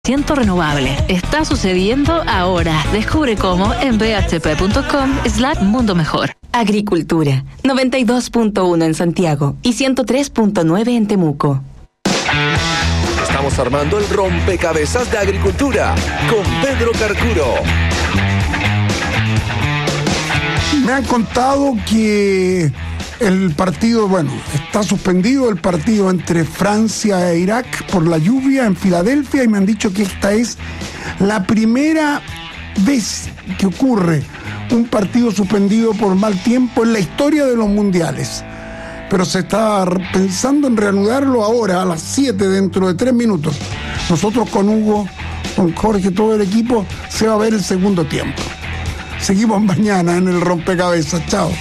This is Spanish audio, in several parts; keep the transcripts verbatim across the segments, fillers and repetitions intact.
Ciento renovable. Está sucediendo ahora. Descubre cómo en bhp.com slash mundo mejor. Agricultura. noventa y dos punto uno en Santiago y ciento tres punto nueve en Temuco. Estamos armando el rompecabezas de agricultura con Pedro Carcuro. Me han contado que el partido, bueno, está suspendido el partido entre Francia e Irak por la lluvia en Filadelfia, y me han dicho que esta es la primera vez que ocurre un partido suspendido por mal tiempo en la historia de los mundiales. Pero se está pensando en reanudarlo ahora a las siete, dentro de tres minutos. Nosotros con Hugo, con Jorge, todo el equipo, se va a ver el segundo tiempo. Seguimos mañana en el rompecabezas. Chao.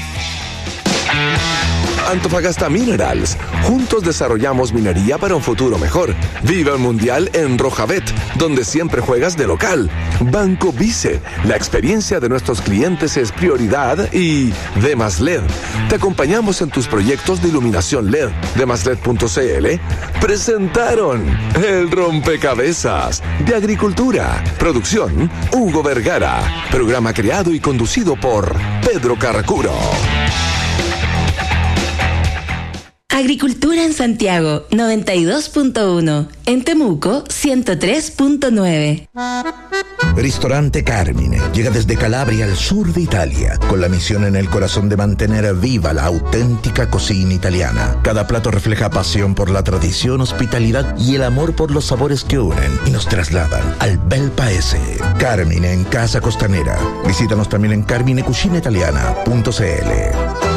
Antofagasta Minerals. Juntos desarrollamos minería para un futuro mejor. Viva el Mundial en Rojabet, donde siempre juegas de local. Banco Vice. La experiencia de nuestros clientes es prioridad. Y Demas L E D. Te acompañamos en tus proyectos de iluminación L E D. Demas L E D punto c l presentaron el rompecabezas de agricultura. Producción Hugo Vergara. Programa creado y conducido por Pedro Carcuro. Agricultura en Santiago, noventa y dos punto uno. En Temuco, ciento tres punto nueve. Ristorante Carmine llega desde Calabria al sur de Italia, con la misión en el corazón de mantener viva la auténtica cocina italiana. Cada plato refleja pasión por la tradición, hospitalidad y el amor por los sabores que unen y nos trasladan al bel paese. Carmine en Casa Costanera. Visítanos también en carmine cucina italiana punto c l.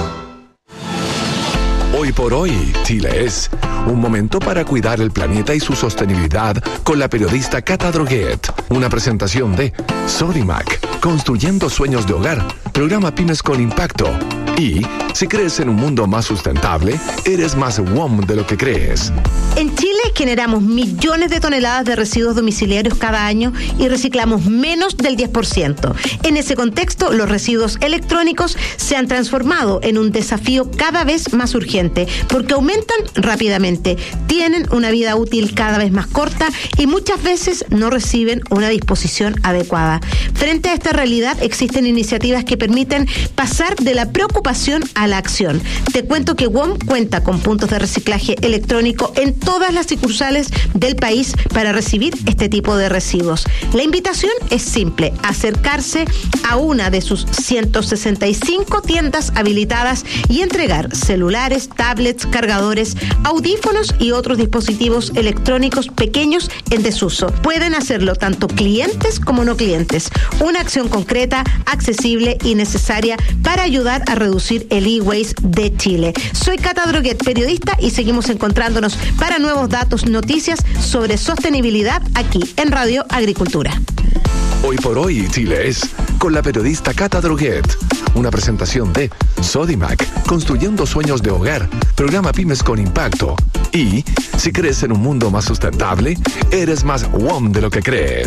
Hoy por hoy, Chile es un momento para cuidar el planeta y su sostenibilidad con la periodista Cata Droguet. Una presentación de Sodimac, construyendo sueños de hogar, programa Pymes con Impacto. Y si crees en un mundo más sustentable, eres más W O M de lo que crees. En Chile generamos millones de toneladas de residuos domiciliarios cada año y reciclamos menos del diez por ciento. En ese contexto, los residuos electrónicos se han transformado en un desafío cada vez más urgente, porque aumentan rápidamente, tienen una vida útil cada vez más corta y muchas veces no reciben una disposición adecuada. Frente a esta realidad, existen iniciativas que permiten pasar de la preocupación a la acción. Te cuento que W O M cuenta con puntos de reciclaje electrónico en todas las sucursales del país para recibir este tipo de residuos. La invitación es simple: acercarse a una de sus ciento sesenta y cinco tiendas habilitadas y entregar celulares, tablets, cargadores, audífonos y otros dispositivos electrónicos pequeños en desuso. Pueden hacerlo tanto clientes como no clientes. Una acción concreta, accesible y necesaria para ayudar a reducir el e-waste de Chile. Soy Cata Droguet, periodista, y seguimos encontrándonos para nuevos datos, noticias sobre sostenibilidad aquí en Radio Agricultura. Hoy por hoy, Chile es con la periodista Cata Droguet. Una presentación de Sodimac, construyendo sueños de hogar, programa Pymes con Impacto. Y si crees en un mundo más sustentable, eres más W O M de lo que crees.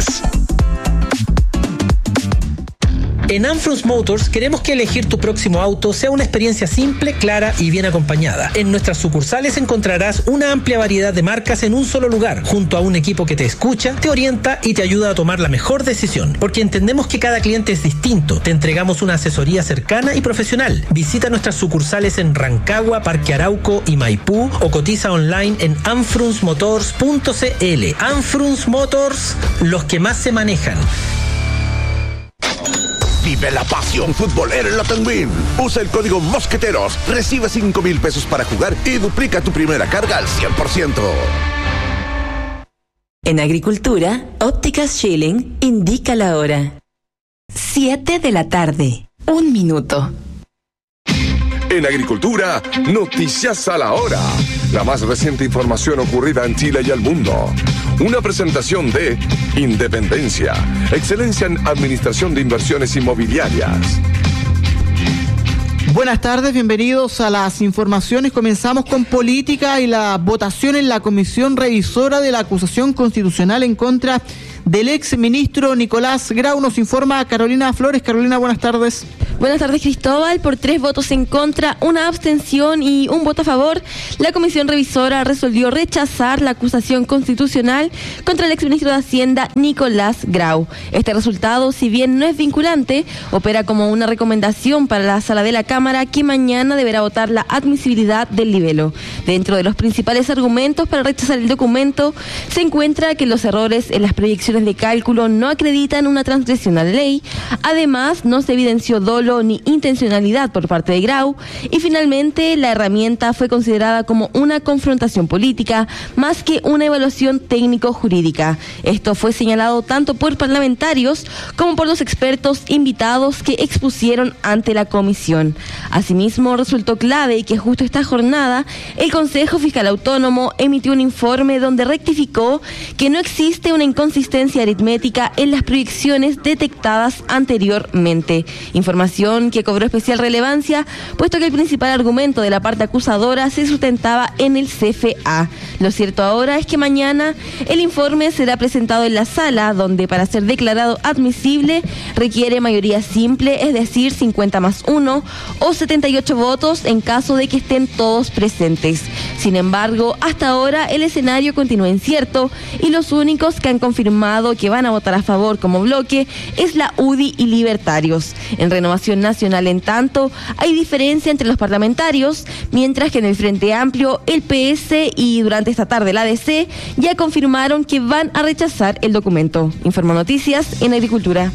En Anfrus Motors queremos que elegir tu próximo auto sea una experiencia simple, clara y bien acompañada. En nuestras sucursales encontrarás una amplia variedad de marcas en un solo lugar, junto a un equipo que te escucha, te orienta y te ayuda a tomar la mejor decisión. Porque entendemos que cada cliente es distinto. Te entregamos una asesoría cercana y profesional. Visita nuestras sucursales en Rancagua, Parque Arauco y Maipú, o cotiza online en anfrus motors punto c l. Anfrus Motors, los que más se manejan. Vive la pasión futbolera en la Tenguín. Usa el código Mosqueteros, recibe cinco mil pesos para jugar y duplica tu primera carga al cien por ciento. En Agricultura, Ópticas Schilling indica la hora. siete de la tarde, un minuto. En Agricultura, noticias a la hora. La más reciente información ocurrida en Chile y el mundo. Una presentación de Independencia, excelencia en administración de inversiones inmobiliarias. Buenas tardes, bienvenidos a las informaciones. Comenzamos con política y la votación en la Comisión Revisora de la Acusación Constitucional en contra del ex ministro Nicolás Grau. Nos informa Carolina Flores. Carolina, buenas tardes. Buenas tardes, Cristóbal. Por tres votos en contra, una abstención y un voto a favor, la comisión revisora resolvió rechazar la acusación constitucional contra el exministro de Hacienda, Nicolás Grau. Este resultado, si bien no es vinculante, opera como una recomendación para la sala de la Cámara, que mañana deberá votar la admisibilidad del libelo. Dentro de los principales argumentos para rechazar el documento, se encuentra que los errores en las proyecciones de cálculo no acreditan una transgresión a la ley. Además, no se evidenció dolo ni intencionalidad por parte de Grau, y finalmente la herramienta fue considerada como una confrontación política más que una evaluación técnico-jurídica. Esto fue señalado tanto por parlamentarios como por los expertos invitados que expusieron ante la comisión. Asimismo, resultó clave que justo esta jornada el Consejo Fiscal Autónomo emitió un informe donde rectificó que no existe una inconsistencia aritmética en las proyecciones detectadas anteriormente. Información que cobró especial relevancia, puesto que el principal argumento de la parte acusadora se sustentaba en el C F A. Lo cierto ahora es que mañana el informe será presentado en la sala, donde para ser declarado admisible requiere mayoría simple, es decir, cincuenta más uno o setenta y ocho votos en caso de que estén todos presentes. Sin embargo, hasta ahora el escenario continúa incierto y los únicos que han confirmado que van a votar a favor como bloque es la U D I y Libertarios. En Renovación Nacional, en tanto, hay diferencia entre los parlamentarios, mientras que en el Frente Amplio, el P S y durante esta tarde la A D C ya confirmaron que van a rechazar el documento. Informa Noticias en Agricultura.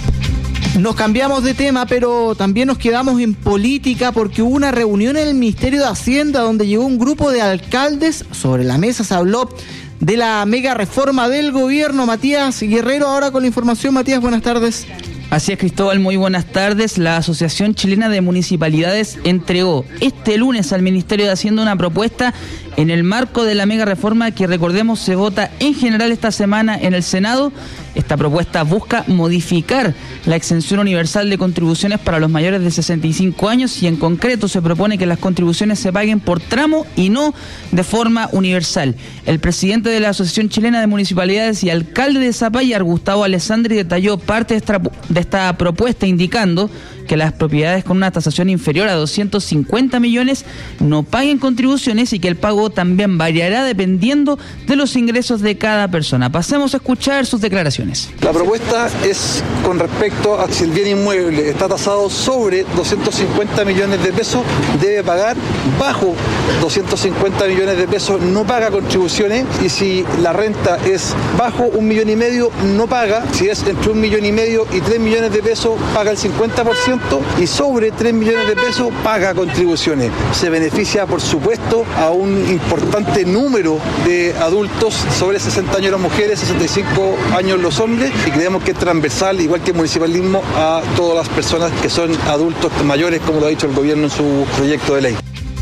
Nos cambiamos de tema, pero también nos quedamos en política porque hubo una reunión en el Ministerio de Hacienda donde llegó un grupo de alcaldes. Sobre la mesa se habló de la mega reforma del gobierno. Matías Guerrero, ahora con la información. Matías, buenas tardes. Así es, Cristóbal, muy buenas tardes. La Asociación Chilena de Municipalidades entregó este lunes al Ministerio de Hacienda una propuesta en el marco de la mega reforma que, recordemos, se vota en general esta semana en el Senado. Esta propuesta busca modificar la exención universal de contribuciones para los mayores de sesenta y cinco años y en concreto se propone que las contribuciones se paguen por tramo y no de forma universal. El presidente de la Asociación Chilena de Municipalidades y alcalde de Zapallar, Gustavo Alessandri, detalló parte de esta, de esta propuesta indicando que las propiedades con una tasación inferior a doscientos cincuenta millones no paguen contribuciones y que el pago también variará dependiendo de los ingresos de cada persona. Pasemos a escuchar sus declaraciones. La propuesta es con respecto a si el bien inmueble está tasado sobre doscientos cincuenta millones de pesos, debe pagar. Bajo doscientos cincuenta millones de pesos no paga contribuciones, y si la renta es bajo un millón y medio no paga. Si es entre un millón y medio y tres millones de pesos paga el cincuenta por ciento, y sobre tres millones de pesos paga contribuciones. Se beneficia, por supuesto, a un importante número de adultos, sobre sesenta años las mujeres, sesenta y cinco años los hombres, y creemos que es transversal, igual que el municipalismo, a todas las personas que son adultos mayores, como lo ha dicho el gobierno en su proyecto de ley.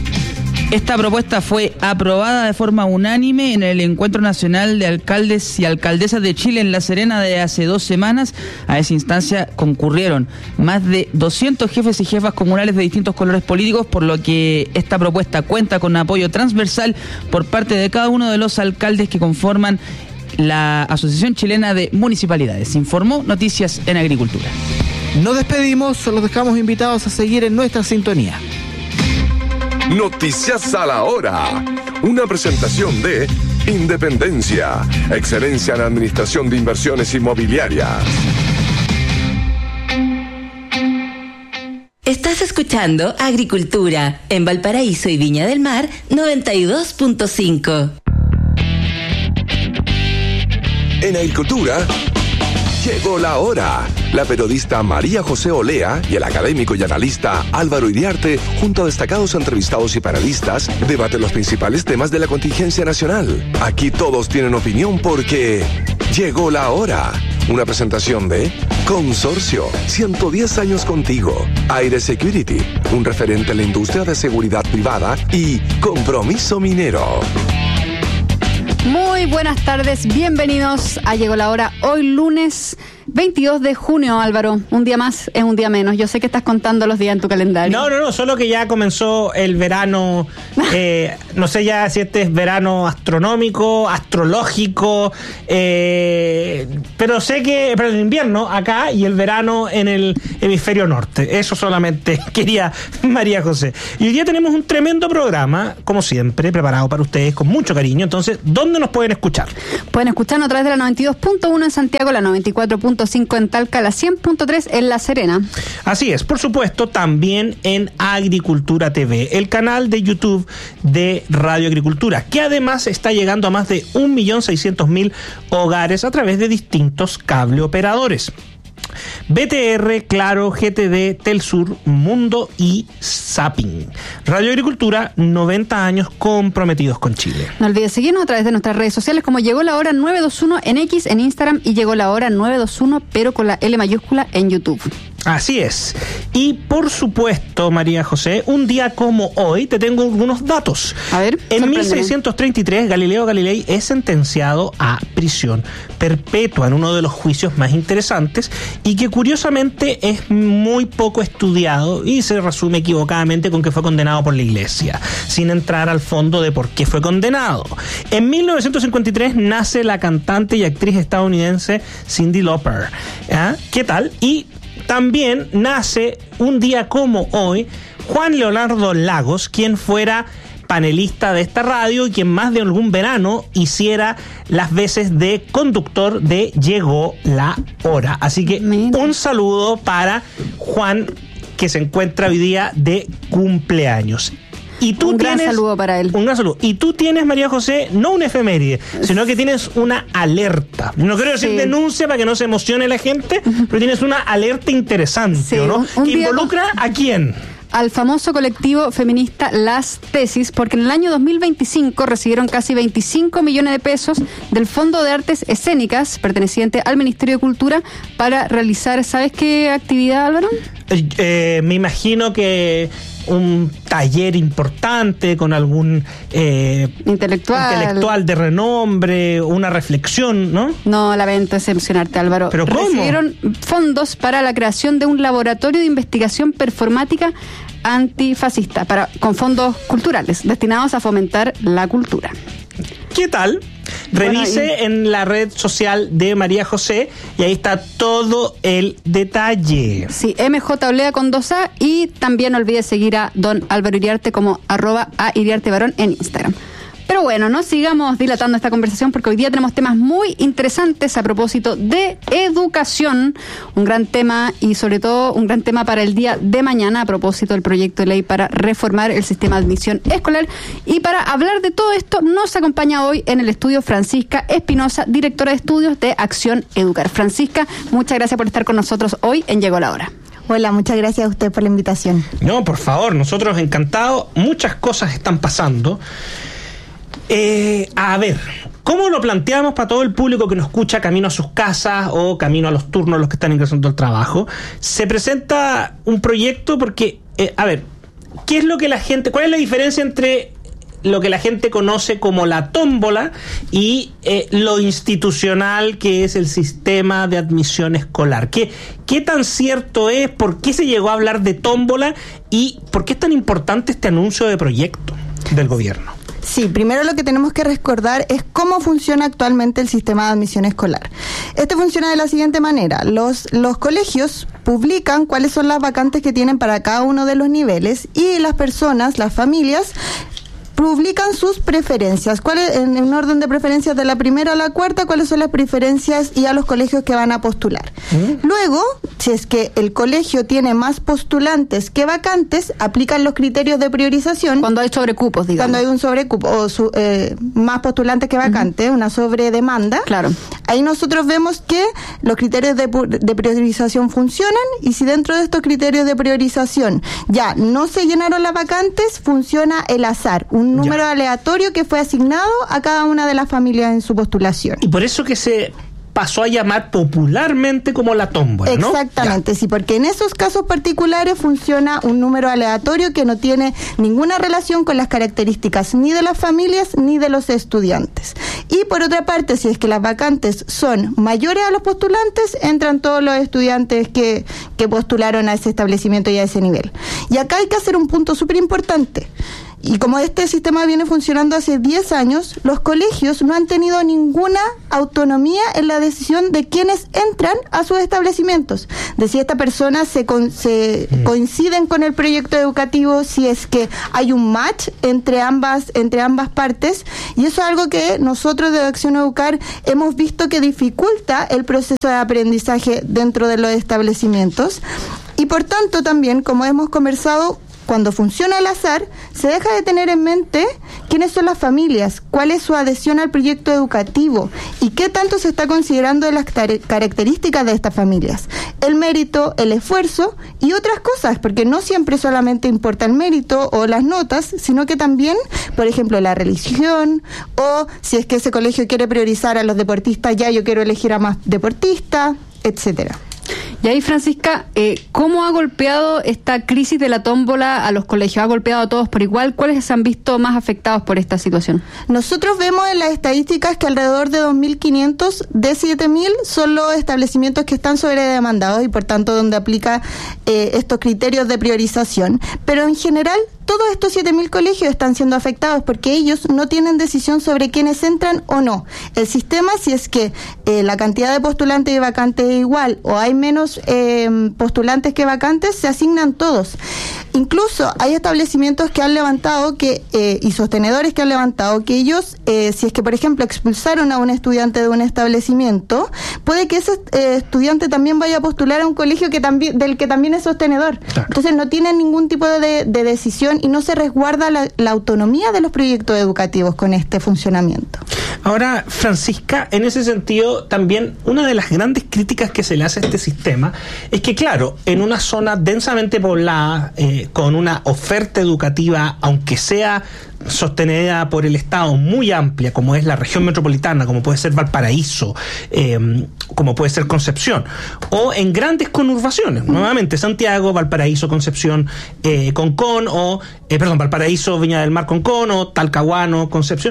Esta propuesta fue aprobada de forma unánime en el Encuentro Nacional de Alcaldes y Alcaldesas de Chile en La Serena de hace dos semanas. A esa instancia concurrieron más de doscientos jefes y jefas comunales de distintos colores políticos, por lo que esta propuesta cuenta con apoyo transversal por parte de cada uno de los alcaldes que conforman la Asociación Chilena de Municipalidades. Informó Noticias en Agricultura. Nos despedimos, los dejamos invitados a seguir en nuestra sintonía. Noticias a la hora. Una presentación de Independencia, excelencia en administración de inversiones inmobiliarias. Estás escuchando Agricultura en Valparaíso y Viña del Mar noventa y dos punto cinco. En Agricultura llegó la hora. La periodista María José Olea y el académico y analista Álvaro Iriarte, junto a destacados entrevistados y panelistas, debaten los principales temas de la contingencia nacional. Aquí todos tienen opinión porque llegó la hora. Una presentación de Consorcio, ciento diez años contigo. Aire Security, un referente en la industria de seguridad privada, y Compromiso Minero. Muy buenas tardes, bienvenidos a Llegó la Hora. Hoy lunes veintidós de junio, Álvaro. Un día más es un día menos. Yo sé que estás contando los días en tu calendario. No, no, no, solo que ya comenzó el verano, eh, no sé ya si este es verano astronómico, astrológico, eh, pero sé que, pero el invierno acá y el verano en el hemisferio norte. Eso solamente quería María José. Y hoy día tenemos un tremendo programa, como siempre, preparado para ustedes con mucho cariño. Entonces, ¿dónde nos pueden escuchar? Pueden escucharnos a través de la noventa y dos punto uno en Santiago, la noventa y cuatro punto cinco en Talca, la cien punto tres en La Serena. Así es, por supuesto, también en Agricultura T V, el canal de YouTube de Radio Agricultura, que además está llegando a más de un millón seiscientos mil hogares a través de distintos cable operadores. B T R, Claro, G T D, Telsur, Mundo y Zapping. Radio Agricultura, noventa años comprometidos con Chile. No olvides seguirnos a través de nuestras redes sociales como Llegó la Hora nueve dos uno en X, en Instagram, y Llegó la Hora nueve dos uno, pero con la L mayúscula, en YouTube. Así es. Y por supuesto, María José, un día como hoy te tengo algunos datos. A ver, en mil seiscientos treinta y tres, Galileo Galilei es sentenciado a prisión perpetua en uno de los juicios más interesantes y que curiosamente es muy poco estudiado y se resume equivocadamente con que fue condenado por la Iglesia, sin entrar al fondo de por qué fue condenado. En mil novecientos cincuenta y tres nace la cantante y actriz estadounidense Cyndi Lauper. ¿Ah? ¿Qué tal? Y también nace un día como hoy Juan Leonardo Lagos, quien fuera panelista de esta radio y quien más de algún verano hiciera las veces de conductor de Llegó la Hora. Así que un saludo para Juan, que se encuentra hoy día de cumpleaños. Y tú un tienes, gran saludo para él. Un gran saludo. Y tú tienes, María José, no una efeméride, sino que tienes una alerta. No quiero decir sí. denuncia para que no se emocione la gente, pero tienes una alerta interesante, sí, ¿no? Un, un que involucra con... ¿a quién? Al famoso colectivo feminista Las Tesis, porque en el año dos mil veinticinco recibieron casi veinticinco millones de pesos del Fondo de Artes Escénicas, perteneciente al Ministerio de Cultura, para realizar, ¿sabes qué actividad, Álvaro? Eh, eh, me imagino que un taller importante con algún eh, intelectual. intelectual de renombre, una reflexión, ¿no? No, lamento decepcionarte, Álvaro. ¿Pero cómo? Recibieron fondos para la creación de un laboratorio de investigación performática antifascista, para, con fondos culturales destinados a fomentar la cultura. ¿Qué tal? Revise bueno, y... en la red social de María José y ahí está todo el detalle. Sí, M J Olea con dos A, y también no olvide seguir a don Álvaro Iriarte como arroba a Iriarte Varón en Instagram. Pero bueno, no sigamos dilatando esta conversación porque hoy día tenemos temas muy interesantes a propósito de educación, un gran tema y sobre todo un gran tema para el día de mañana a propósito del proyecto de ley para reformar el sistema de admisión escolar. Y para hablar de todo esto nos acompaña hoy en el estudio Francisca Espinosa, directora de estudios de Acción Educar. Francisca, muchas gracias por estar con nosotros hoy en Llegó la Hora. Hola, muchas gracias a usted por la invitación. No, por favor, nosotros encantados, muchas cosas están pasando. Eh, a ver, ¿cómo lo planteamos para todo el público que nos escucha camino a sus casas o camino a los turnos, los que están ingresando al trabajo? Se presenta un proyecto porque, eh, a ver, ¿qué es lo que la gente, cuál es la diferencia entre lo que la gente conoce como la tómbola y eh, lo institucional que es el sistema de admisión escolar? ¿Qué, ¿Qué tan cierto es? ¿Por qué se llegó a hablar de tómbola? ¿Y por qué es tan importante este anuncio de proyecto del gobierno? Sí, primero lo que tenemos que recordar es cómo funciona actualmente el sistema de admisión escolar. Este funciona de la siguiente manera. Los, los colegios publican cuáles son las vacantes que tienen para cada uno de los niveles y las personas, las familias, publican sus preferencias. ¿Cuáles, en un orden de preferencias de la primera a la cuarta, cuáles son las preferencias y a los colegios que van a postular? ¿Mm? Luego, si es que el colegio tiene más postulantes que vacantes, aplican los criterios de priorización. Cuando hay sobrecupos, digamos. Cuando hay un sobrecupo, o su, eh, más postulantes que vacantes, uh-huh. una sobredemanda. Claro. Ahí nosotros vemos que los criterios de, de priorización funcionan, y si dentro de estos criterios de priorización ya no se llenaron las vacantes, funciona el azar, un número ya. aleatorio que fue asignado a cada una de las familias en su postulación. Y por eso que se pasó a llamar popularmente como la tómbola, ¿no? Exactamente, ya. Sí, porque en esos casos particulares funciona un número aleatorio que no tiene ninguna relación con las características ni de las familias ni de los estudiantes. Y por otra parte, si es que las vacantes son mayores a los postulantes, entran todos los estudiantes que, que postularon a ese establecimiento y a ese nivel. Y acá hay que hacer un punto súper importante. Y como este sistema viene funcionando hace diez años, los colegios no han tenido ninguna autonomía en la decisión de quiénes entran a sus establecimientos, de si estas personas se, con, se mm. coinciden con el proyecto educativo, si es que hay un match entre ambas, entre ambas partes, y eso es algo que nosotros de Acción Educar hemos visto que dificulta el proceso de aprendizaje dentro de los establecimientos, y por tanto también, como hemos conversado, cuando funciona el azar, se deja de tener en mente quiénes son las familias, cuál es su adhesión al proyecto educativo y qué tanto se está considerando de las características de estas familias. El mérito, el esfuerzo y otras cosas, porque no siempre solamente importa el mérito o las notas, sino que también, por ejemplo, la religión, o si es que ese colegio quiere priorizar a los deportistas, ya yo quiero elegir a más deportistas, etcétera. Y ahí, Francisca, eh, ¿cómo ha golpeado esta crisis de la tómbola a los colegios? ¿Ha golpeado a todos por igual? ¿Cuáles se han visto más afectados por esta situación? Nosotros vemos en las estadísticas que alrededor de dos mil quinientos de siete mil son los establecimientos que están sobredemandados y por tanto donde aplica eh, estos criterios de priorización. Pero en general, todos estos siete mil colegios están siendo afectados porque ellos no tienen decisión sobre quiénes entran o no. El sistema, si es que eh, la cantidad de postulantes y vacantes es igual o hay menos eh, postulantes que vacantes, se asignan todos. Incluso hay establecimientos que han levantado que eh, y sostenedores que han levantado que ellos, eh, si es que por ejemplo expulsaron a un estudiante de un establecimiento, puede que ese eh, estudiante también vaya a postular a un colegio que también del que también es sostenedor. Claro. Entonces no tienen ningún tipo de, de decisión y no se resguarda la, la autonomía de los proyectos educativos con este funcionamiento. Ahora, Francisca, en ese sentido, también una de las grandes críticas que se le hace a este sistema es que, claro, en una zona densamente poblada, eh, con una oferta educativa, aunque sea sostenida por el Estado, muy amplia, como es la región metropolitana, como puede ser Valparaíso, eh, como puede ser Concepción, o en grandes conurbaciones, nuevamente Santiago, Valparaíso, Concepción, eh, Concón, o, eh, perdón, Valparaíso, Viña del Mar, Concón, o Talcahuano, Concepción.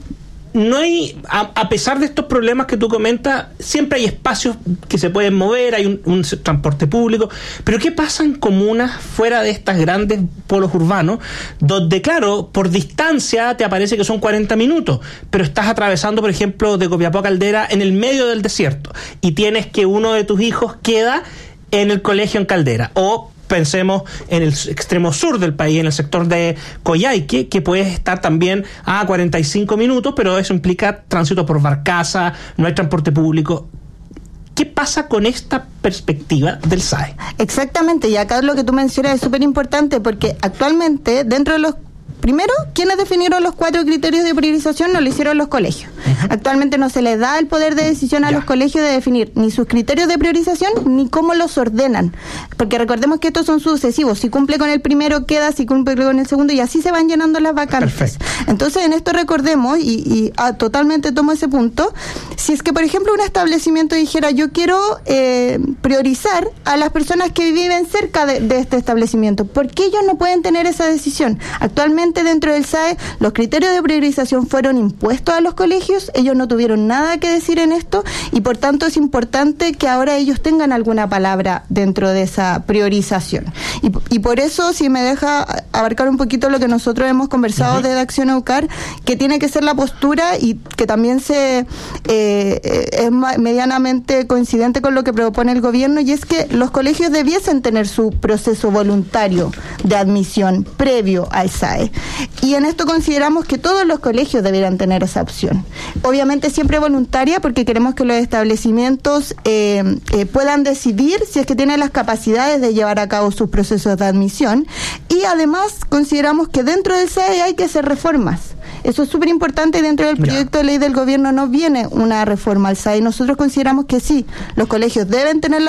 No hay, a, a pesar de estos problemas que tú comentas, siempre hay espacios que se pueden mover, hay un, un transporte público, pero ¿qué pasa en comunas fuera de estas grandes polos urbanos, donde claro, por distancia te aparece que son cuarenta minutos, pero estás atravesando, por ejemplo, de Copiapó a Caldera en el medio del desierto, y tienes que uno de tus hijos queda en el colegio en Caldera, o pensemos en el extremo sur del país, en el sector de Coyhaique, que puede estar también a cuarenta y cinco minutos, pero eso implica tránsito por barcaza, no hay transporte público. ¿Qué pasa con esta perspectiva del S A E? Exactamente, y acá lo que tú mencionas es súper importante porque actualmente dentro de los Primero, quienes definieron los cuatro criterios de priorización no lo hicieron los colegios. Uh-huh. Actualmente no se les da el poder de decisión a ya. los colegios de definir ni sus criterios de priorización ni cómo los ordenan. Porque recordemos que estos son sucesivos. Si cumple con el primero, queda, si cumple con el segundo, y así se van llenando las vacantes. Perfecto. Entonces, en esto recordemos, y, y ah, totalmente tomo ese punto, si es que, por ejemplo, un establecimiento dijera, yo quiero eh, priorizar a las personas que viven cerca de, de este establecimiento, ¿por qué ellos no pueden tener esa decisión? Actualmente, dentro del S A E, los criterios de priorización fueron impuestos a los colegios, ellos no tuvieron nada que decir en esto y por tanto es importante que ahora ellos tengan alguna palabra dentro de esa priorización. Y, y por eso, si me deja abarcar un poquito lo que nosotros hemos conversado uh-huh. de Acción Educar, que tiene que ser la postura y que también se eh, es medianamente coincidente con lo que propone el gobierno, y es que los colegios debiesen tener su proceso voluntario de admisión previo al S A E. Y en esto consideramos que todos los colegios debieran tener esa opción. Obviamente siempre voluntaria, porque queremos que los establecimientos eh, eh, puedan decidir si es que tienen las capacidades de llevar a cabo sus procesos de admisión. Y además consideramos que dentro del S A E hay que hacer reformas. Eso es súper importante, y dentro del proyecto ya. de ley del gobierno no viene una reforma al S A E. Nosotros consideramos que sí, los colegios deben tener la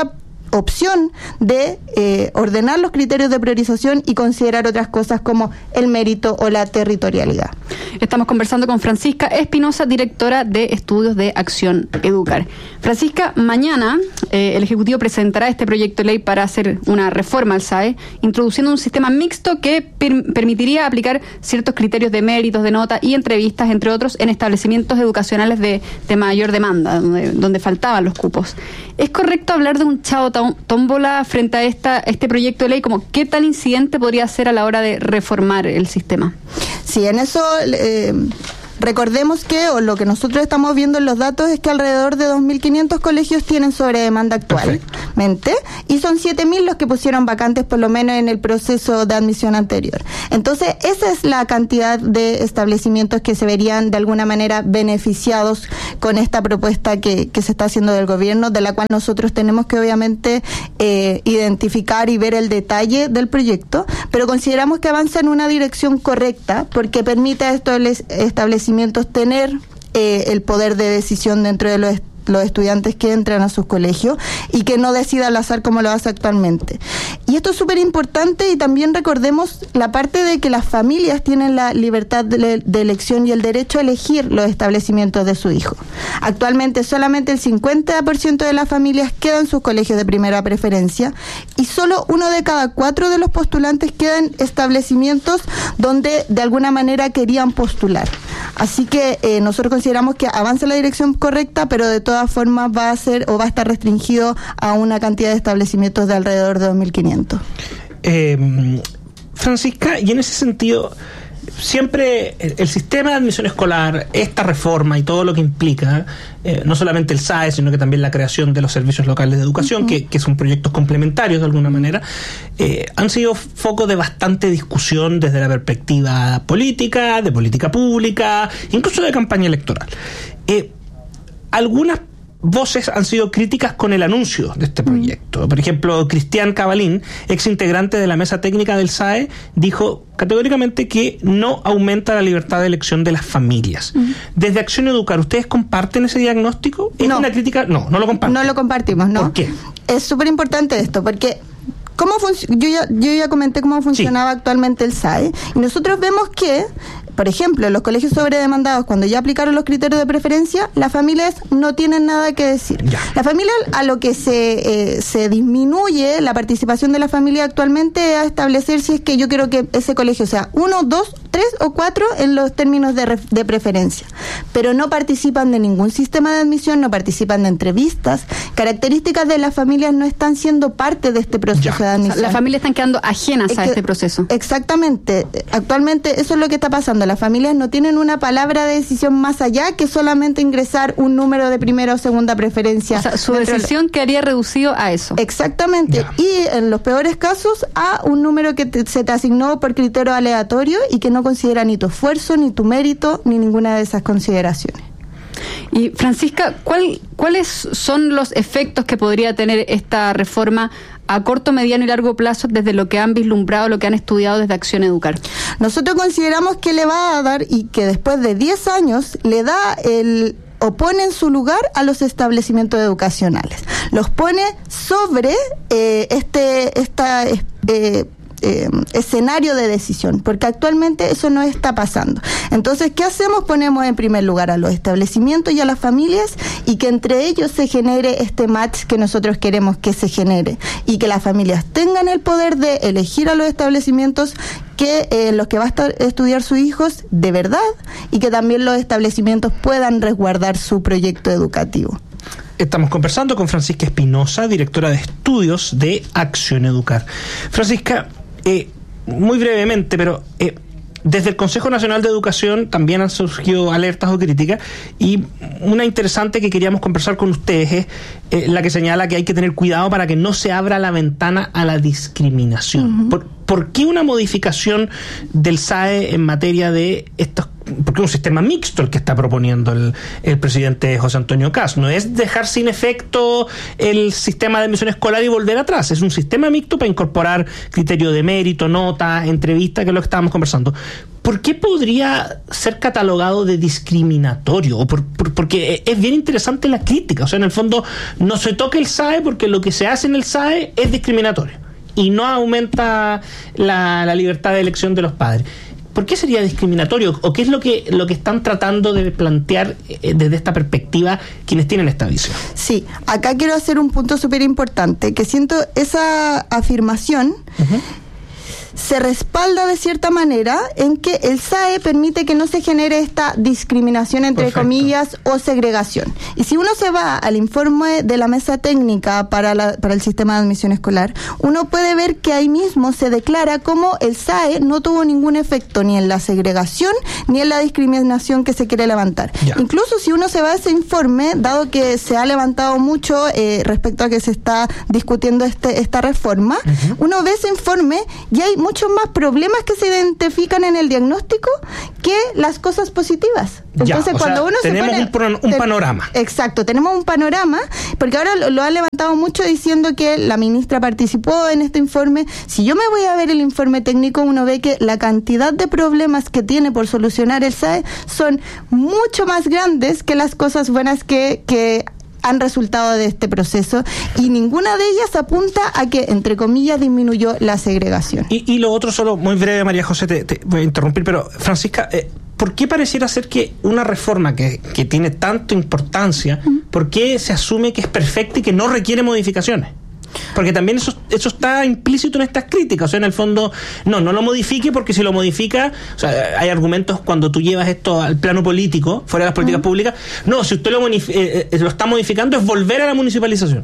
opción de eh, ordenar los criterios de priorización y considerar otras cosas como el mérito o la territorialidad. Estamos conversando con Francisca Espinosa, directora de Estudios de Acción Educar. Francisca, mañana eh, el Ejecutivo presentará este proyecto de ley para hacer una reforma al S A E, introduciendo un sistema mixto que per- permitiría aplicar ciertos criterios de méritos, de nota y entrevistas, entre otros, en establecimientos educacionales de, de mayor demanda, donde, donde faltaban los cupos. ¿Es correcto hablar de un chao tómbola frente a esta, este proyecto de ley? Como, ¿qué tan incidente podría ser a la hora de reformar el sistema? Sí, en eso eh, recordemos que, o lo que nosotros estamos viendo en los datos, es que alrededor de dos mil quinientos colegios tienen sobredemanda actualmente, y son siete mil los que pusieron vacantes por lo menos en el proceso de admisión anterior. Entonces, esa es la cantidad de establecimientos que se verían de alguna manera beneficiados con esta propuesta que, que se está haciendo del gobierno, de la cual nosotros tenemos que obviamente eh, identificar y ver el detalle del proyecto, pero consideramos que avanza en una dirección correcta porque permite a estos establecimientos tener eh, el poder de decisión dentro de los los estudiantes que entran a sus colegios y que no decida al azar como lo hace actualmente. Y esto es súper importante, y también recordemos la parte de que las familias tienen la libertad de, de elección y el derecho a elegir los establecimientos de su hijo. Actualmente solamente el cincuenta por ciento de las familias quedan en sus colegios de primera preferencia y solo uno de cada cuatro de los postulantes queda en establecimientos donde de alguna manera querían postular. Así que eh, nosotros consideramos que avanza en la dirección correcta, pero de todas formas va a ser o va a estar restringido a una cantidad de establecimientos de alrededor de dos mil quinientos. Eh, Francisca, y en ese sentido, siempre el, el sistema de admisión escolar, esta reforma y todo lo que implica, eh, no solamente el S A E, sino que también la creación de los servicios locales de educación, uh-huh. que, que son proyectos complementarios de alguna manera, eh, han sido foco de bastante discusión desde la perspectiva política, de política pública, incluso de campaña electoral. Eh, algunas voces han sido críticas con el anuncio de este proyecto. Por ejemplo, Cristian Cabalín, ex integrante de la mesa técnica del S A E, dijo categóricamente que no aumenta la libertad de elección de las familias. Uh-huh. Desde Acción Educar, ¿ustedes comparten ese diagnóstico? ¿Es no. una crítica? No, no lo comparten. No lo compartimos, no. ¿Por qué? Es súper importante esto, porque ¿cómo func- yo, ya, yo ya comenté cómo funcionaba sí. actualmente el S A E, y nosotros vemos que, por ejemplo, los colegios sobredemandados, cuando ya aplicaron los criterios de preferencia, las familias no tienen nada que decir. Ya. La familia, a lo que se eh, se disminuye la participación de la familia actualmente, es a establecer si es que yo quiero que ese colegio sea uno, dos, tres o cuatro en los términos de, ref- de preferencia. Pero no participan de ningún sistema de admisión, no participan de entrevistas. Características de las familias no están siendo parte de este proceso ya. de admisión. O sea, las familias están quedando ajenas es a que, este proceso. Exactamente. Actualmente eso es lo que está pasando. Las familias no tienen una palabra de decisión más allá que solamente ingresar un número de primera o segunda preferencia. O sea, su decisión de... quedaría reducido a eso. Exactamente. Yeah. Y en los peores casos a un número que te, se te asignó por criterio aleatorio y que no considera ni tu esfuerzo, ni tu mérito, ni ninguna de esas consideraciones. Y Francisca, ¿cuál, ¿cuáles son los efectos que podría tener esta reforma a corto, mediano y largo plazo desde lo que han vislumbrado, lo que han estudiado desde Acción Educar? Nosotros consideramos que le va a dar, y que después de diez años le da el... o pone en su lugar a los establecimientos educacionales. Los pone sobre eh, este esta eh, Eh, escenario de decisión, porque actualmente eso no está pasando. Entonces, ¿qué hacemos? Ponemos en primer lugar a los establecimientos y a las familias, y que entre ellos se genere este match que nosotros queremos que se genere, y que las familias tengan el poder de elegir a los establecimientos que eh, los que va a estar, estudiar sus hijos de verdad, y que también los establecimientos puedan resguardar su proyecto educativo. Estamos conversando con Francisca Espinosa, directora de estudios de Acción Educar. Francisca, eh, muy brevemente, pero eh, desde el Consejo Nacional de Educación también han surgido alertas o críticas, y una interesante que queríamos conversar con ustedes es eh, la que señala que hay que tener cuidado para que no se abra la ventana a la discriminación. Uh-huh. ¿Por, ¿Por qué una modificación del S A E en materia de estos porque es un sistema mixto el que está proponiendo el, el presidente José Antonio Kast. No es dejar sin efecto el sistema de admisión escolar y volver atrás. Es un sistema mixto para incorporar criterio de mérito, nota, entrevista, que es lo que estábamos conversando. ¿Por qué podría ser catalogado de discriminatorio? O por, por, porque es bien interesante la crítica. O sea, en el fondo no se toca el S A E porque lo que se hace en el S A E es discriminatorio y no aumenta la, la libertad de elección de los padres. ¿Por qué sería discriminatorio? ¿O qué es lo que, lo que están tratando de plantear eh, desde esta perspectiva quienes tienen esta visión? Sí, acá quiero hacer un punto súper importante, que siento esa afirmación... Uh-huh. se respalda de cierta manera en que el S A E permite que no se genere esta discriminación entre Perfecto. comillas o segregación. Y si uno se va al informe de la mesa técnica para, la, para el sistema de admisión escolar, uno puede ver que ahí mismo se declara como el S A E no tuvo ningún efecto ni en la segregación ni en la discriminación que se quiere levantar. Ya. Incluso si uno se va a ese informe, dado que se ha levantado mucho eh, respecto a que se está discutiendo este, esta reforma, uh-huh. uno ve ese informe y hay muchos más problemas que se identifican en el diagnóstico que las cosas positivas. Entonces, ya, cuando sea, uno tenemos se pone, un, un panorama. Exacto, tenemos un panorama, porque ahora lo, lo ha levantado mucho diciendo que la ministra participó en este informe. Si yo me voy a ver el informe técnico, uno ve que la cantidad de problemas que tiene por solucionar el S A E son mucho más grandes que las cosas buenas que... que han resultado de este proceso, y ninguna de ellas apunta a que, entre comillas, disminuyó la segregación. Y, y lo otro, solo muy breve, María José, te, te voy a interrumpir, pero Francisca, eh, ¿por qué pareciera ser que una reforma que, que tiene tanta importancia, uh-huh. ¿por qué se asume que es perfecta y que no requiere modificaciones? Porque también eso, eso está implícito en estas críticas. O sea, en el fondo, no, no lo modifique, porque si lo modifica, o sea, hay argumentos cuando tú llevas esto al plano político, fuera de las políticas uh-huh. públicas. No, si usted lo, monif- eh, eh, lo está modificando, es volver a la municipalización.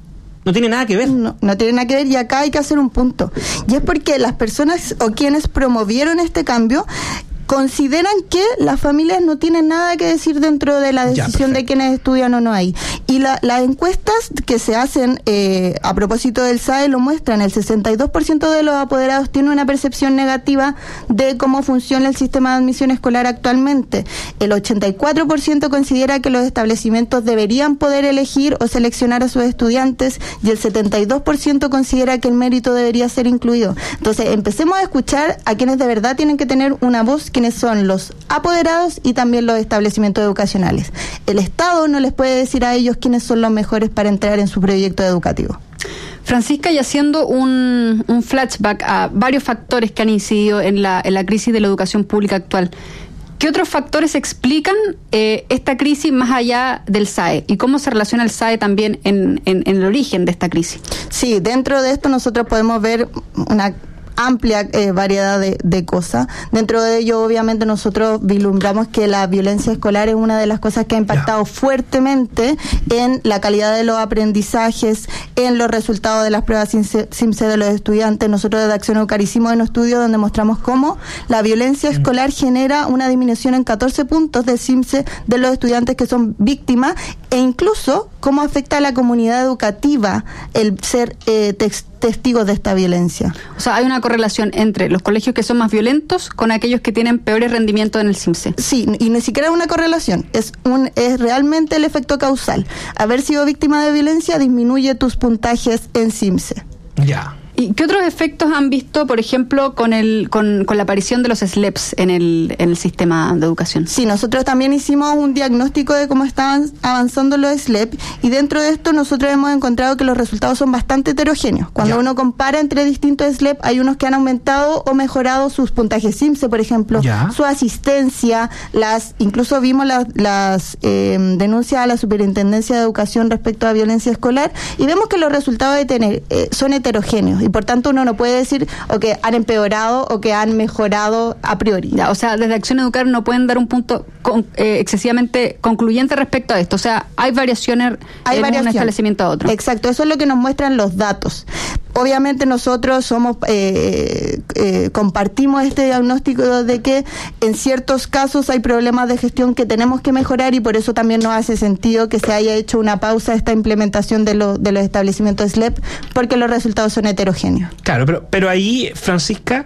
No tiene nada que ver. No, no tiene nada que ver, y acá hay que hacer un punto. Y es porque las personas o quienes promovieron este cambio consideran que las familias no tienen nada que decir dentro de la decisión ya, de quienes estudian o no ahí. Y la, las encuestas que se hacen eh, a propósito del S A E lo muestran. El sesenta y dos por ciento de los apoderados tiene una percepción negativa de cómo funciona el sistema de admisión escolar actualmente. El ochenta y cuatro por ciento considera que los establecimientos deberían poder elegir o seleccionar a sus estudiantes, y el setenta y dos por ciento considera que el mérito debería ser incluido. Entonces, empecemos a escuchar a quienes de verdad tienen que tener una voz, quienes son los apoderados y también los establecimientos educacionales. El Estado no les puede decir a ellos quiénes son los mejores para entrar en su proyecto educativo. Francisca, y haciendo un, un flashback a varios factores que han incidido en la, en la crisis de la educación pública actual, ¿qué otros factores explican eh, esta crisis más allá del S A E? ¿Y cómo se relaciona el S A E también en, en, en el origen de esta crisis? Sí, dentro de esto nosotros podemos ver una amplia eh, variedad de, de cosas. Dentro de ello, obviamente, nosotros vislumbramos que la violencia escolar es una de las cosas que ha impactado yeah. fuertemente en la calidad de los aprendizajes, en los resultados de las pruebas SIMCE de los estudiantes. Nosotros desde Acción Educar hicimos un estudio donde mostramos cómo la violencia escolar genera una disminución en catorce puntos de SIMCE de los estudiantes que son víctimas, e incluso cómo afecta a la comunidad educativa el ser eh, text testigos de esta violencia. O sea, hay una correlación entre los colegios que son más violentos con aquellos que tienen peores rendimientos en el SIMCE. Sí, y ni siquiera una correlación, es un es realmente el efecto causal. Haber sido víctima de violencia disminuye tus puntajes en SIMCE. Ya. ¿Y qué otros efectos han visto, por ejemplo, con el con, con la aparición de los S L E Ps en el, en el sistema de educación? Sí, nosotros también hicimos un diagnóstico de cómo estaban avanzando los S L E P, y dentro de esto nosotros hemos encontrado que los resultados son bastante heterogéneos. Cuando ya. uno compara entre distintos S L E P, hay unos que han aumentado o mejorado sus puntajes SIMCE, por ejemplo, ya. su asistencia, las incluso vimos las, las eh, denuncias a la Superintendencia de Educación respecto a violencia escolar, y vemos que los resultados de tener, eh, son heterogéneos. Y por tanto uno no puede decir o que han empeorado o que han mejorado a priori. Ya, o sea, desde Acción Educar no pueden dar un punto con, eh, excesivamente concluyente respecto a esto. O sea, hay variaciones hay en variación. un establecimiento a otro. Exacto, eso es lo que nos muestran los datos. Obviamente nosotros somos eh, eh, compartimos este diagnóstico de que en ciertos casos hay problemas de gestión que tenemos que mejorar, y por eso también nos hace sentido que se haya hecho una pausa a esta implementación de, lo, de los establecimientos S L E P, porque los resultados son heterogéneos. Claro, pero, pero ahí, Francisca,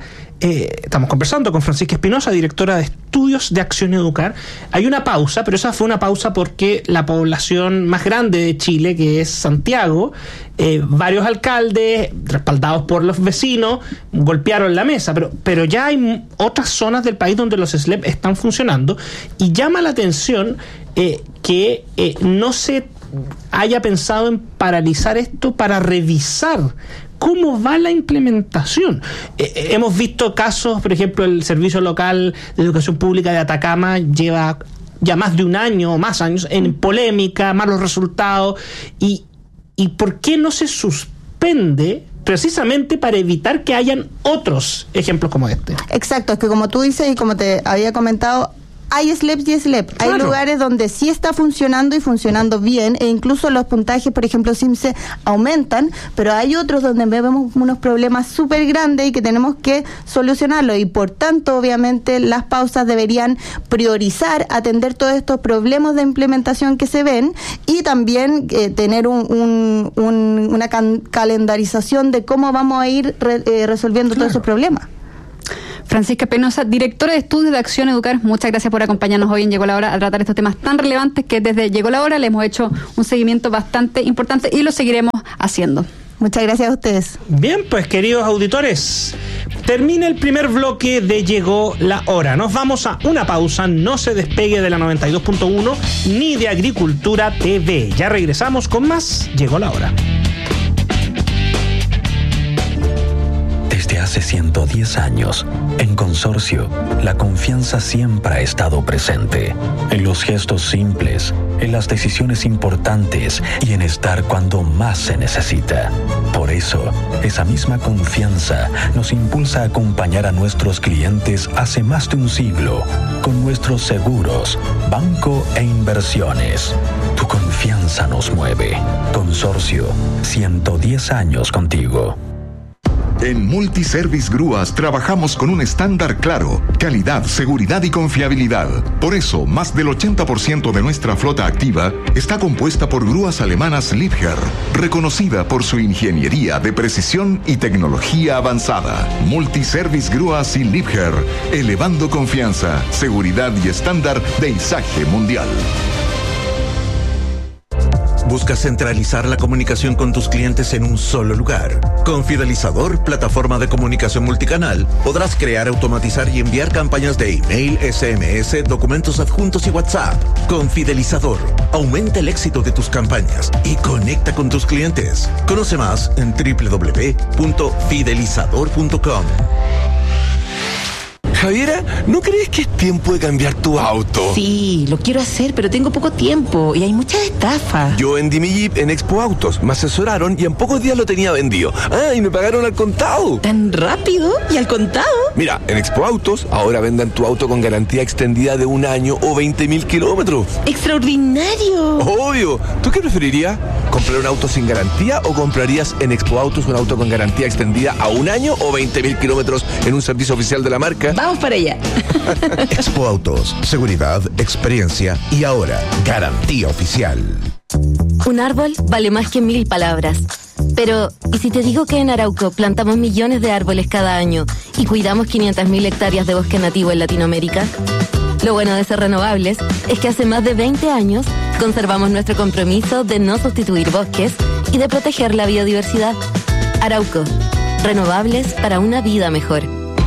eh, estamos conversando con Francisca Espinosa, directora de Estudios de Acción Educar. Hay una pausa, pero esa fue una pausa porque la población más grande de Chile, que es Santiago, eh, varios alcaldes, respaldados por los vecinos, golpearon la mesa, pero, pero ya hay otras zonas del país donde los S L E P están funcionando, y llama la atención eh, que eh, no se haya pensado en paralizar esto para revisar cómo va la implementación. Eh, hemos visto casos, por ejemplo, el Servicio Local de Educación Pública de Atacama lleva ya más de un año o más años en polémica, malos resultados, y, y ¿por qué no se suspende precisamente para evitar que hayan otros ejemplos como este? Exacto, es que como tú dices y como te había comentado, hay S L E Ps y S L E P. Claro. Hay lugares donde sí está funcionando y funcionando bien, e incluso los puntajes, por ejemplo, SIMSE aumentan, pero hay otros donde vemos unos problemas súper grandes y que tenemos que solucionarlo, y por tanto, obviamente, las pausas deberían priorizar, atender todos estos problemas de implementación que se ven, y también eh, tener un, un, un, una can- calendarización de cómo vamos a ir re- eh, resolviendo claro. todos esos problemas. Francisca Espinosa, directora de Estudios de Acción Educar, muchas gracias por acompañarnos hoy en Llegó la Hora a tratar estos temas tan relevantes que desde Llegó la Hora le hemos hecho un seguimiento bastante importante y lo seguiremos haciendo. Muchas gracias a ustedes. Bien, pues queridos auditores, termina el primer bloque de Llegó la Hora. Nos vamos a una pausa, no se despegue de la noventa y dos punto uno ni de Agricultura T V. Ya regresamos con más Llegó la Hora. Desde hace ciento diez años, en Consorcio, la confianza siempre ha estado presente. En los gestos simples, en las decisiones importantes y en estar cuando más se necesita. Por eso, esa misma confianza nos impulsa a acompañar a nuestros clientes hace más de un siglo, con nuestros seguros, banco e inversiones. Tu confianza nos mueve. Consorcio, ciento diez años contigo. En Multiservice Grúas trabajamos con un estándar claro, calidad, seguridad y confiabilidad. Por eso, más del ochenta por ciento de nuestra flota activa está compuesta por grúas alemanas Liebherr, reconocida por su ingeniería de precisión y tecnología avanzada. Multiservice Grúas y Liebherr, elevando confianza, seguridad y estándar de izaje mundial. ¿Buscas centralizar la comunicación con tus clientes en un solo lugar? Con Fidelizador, plataforma de comunicación multicanal, podrás crear, automatizar y enviar campañas de email, S M S, documentos adjuntos y WhatsApp. Con Fidelizador, aumenta el éxito de tus campañas y conecta con tus clientes. Conoce más en doble u doble u doble u punto fidelizador punto com. Javiera, ¿no crees que es tiempo de cambiar tu auto? Sí, lo quiero hacer, pero tengo poco tiempo y hay muchas estafas. Yo vendí mi Jeep en Expo Autos, me asesoraron y en pocos días lo tenía vendido. Ah, y me pagaron al contado. ¿Tan rápido? ¿Y al contado? Mira, en Expo Autos ahora vendan tu auto con garantía extendida de un año o veinte mil kilómetros. ¡Extraordinario! Obvio. ¿Tú qué preferirías? ¿Comprar un auto sin garantía o comprarías en Expo Autos un auto con garantía extendida a un año o veinte mil kilómetros en un servicio oficial de la marca? Vamos para allá. Expo Autos, seguridad, experiencia y ahora, garantía oficial. Un árbol vale más que mil palabras. Pero, ¿y si te digo que en Arauco plantamos millones de árboles cada año y cuidamos quinientas mil hectáreas de bosque nativo en Latinoamérica? Lo bueno de ser renovables es que hace más de veinte años conservamos nuestro compromiso de no sustituir bosques y de proteger la biodiversidad. Arauco, renovables para una vida mejor.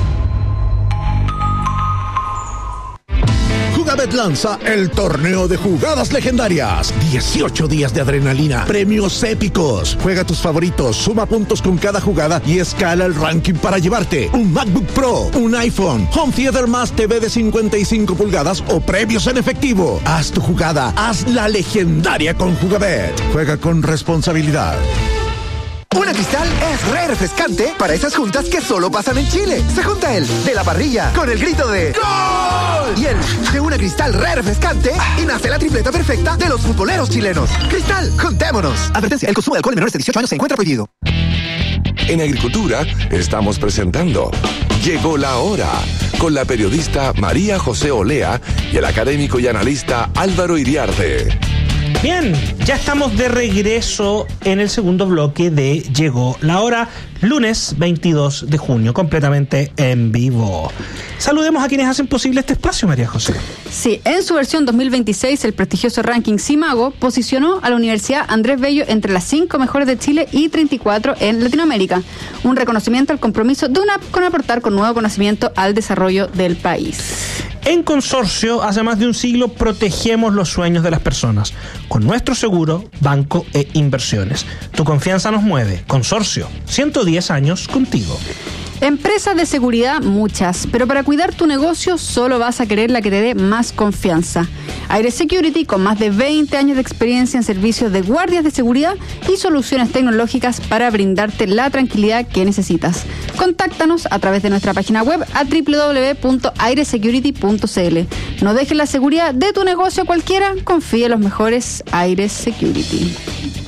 Jugabet lanza el torneo de jugadas legendarias. dieciocho días de adrenalina, premios épicos. Juega tus favoritos, suma puntos con cada jugada y escala el ranking para llevarte un MacBook Pro, un iPhone, Home Theater más T V de cincuenta y cinco pulgadas o premios en efectivo. Haz tu jugada, haz la legendaria con Jugabet. Juega con responsabilidad. Una Cristal es re refrescante para esas juntas que solo pasan en Chile. Se junta el de la parrilla con el grito de ¡Gol! Y el de una Cristal re refrescante y nace la tripleta perfecta de los futboleros chilenos. Cristal, juntémonos. Advertencia, el consumo de alcohol en menores de dieciocho años se encuentra prohibido. En Agricultura estamos presentando Llegó la Hora con la periodista María José Olea y el académico y analista Álvaro Iriarte. Bien, ya estamos de regreso en el segundo bloque de Llegó la Hora, lunes veintidós de junio, completamente en vivo. Saludemos a quienes hacen posible este espacio, María José. Sí, en su versión dos mil veintiséis, el prestigioso ranking CIMAGO posicionó a la Universidad Andrés Bello entre las cinco mejores de Chile y treinta y cuatro en Latinoamérica. Un reconocimiento al compromiso de UNAP con aportar con nuevo conocimiento al desarrollo del país. En Consorcio, hace más de un siglo, protegemos los sueños de las personas con nuestro seguro, banco e inversiones. Tu confianza nos mueve. Consorcio, ciento diez años contigo. Empresas de seguridad, muchas, pero para cuidar tu negocio solo vas a querer la que te dé más confianza. Aire Security, con más de veinte años de experiencia en servicios de guardias de seguridad y soluciones tecnológicas para brindarte la tranquilidad que necesitas. Contáctanos a través de nuestra página web a doble u doble u doble u punto aire security punto c l. No dejes la seguridad de tu negocio a cualquiera, confíe en los mejores Aire Security.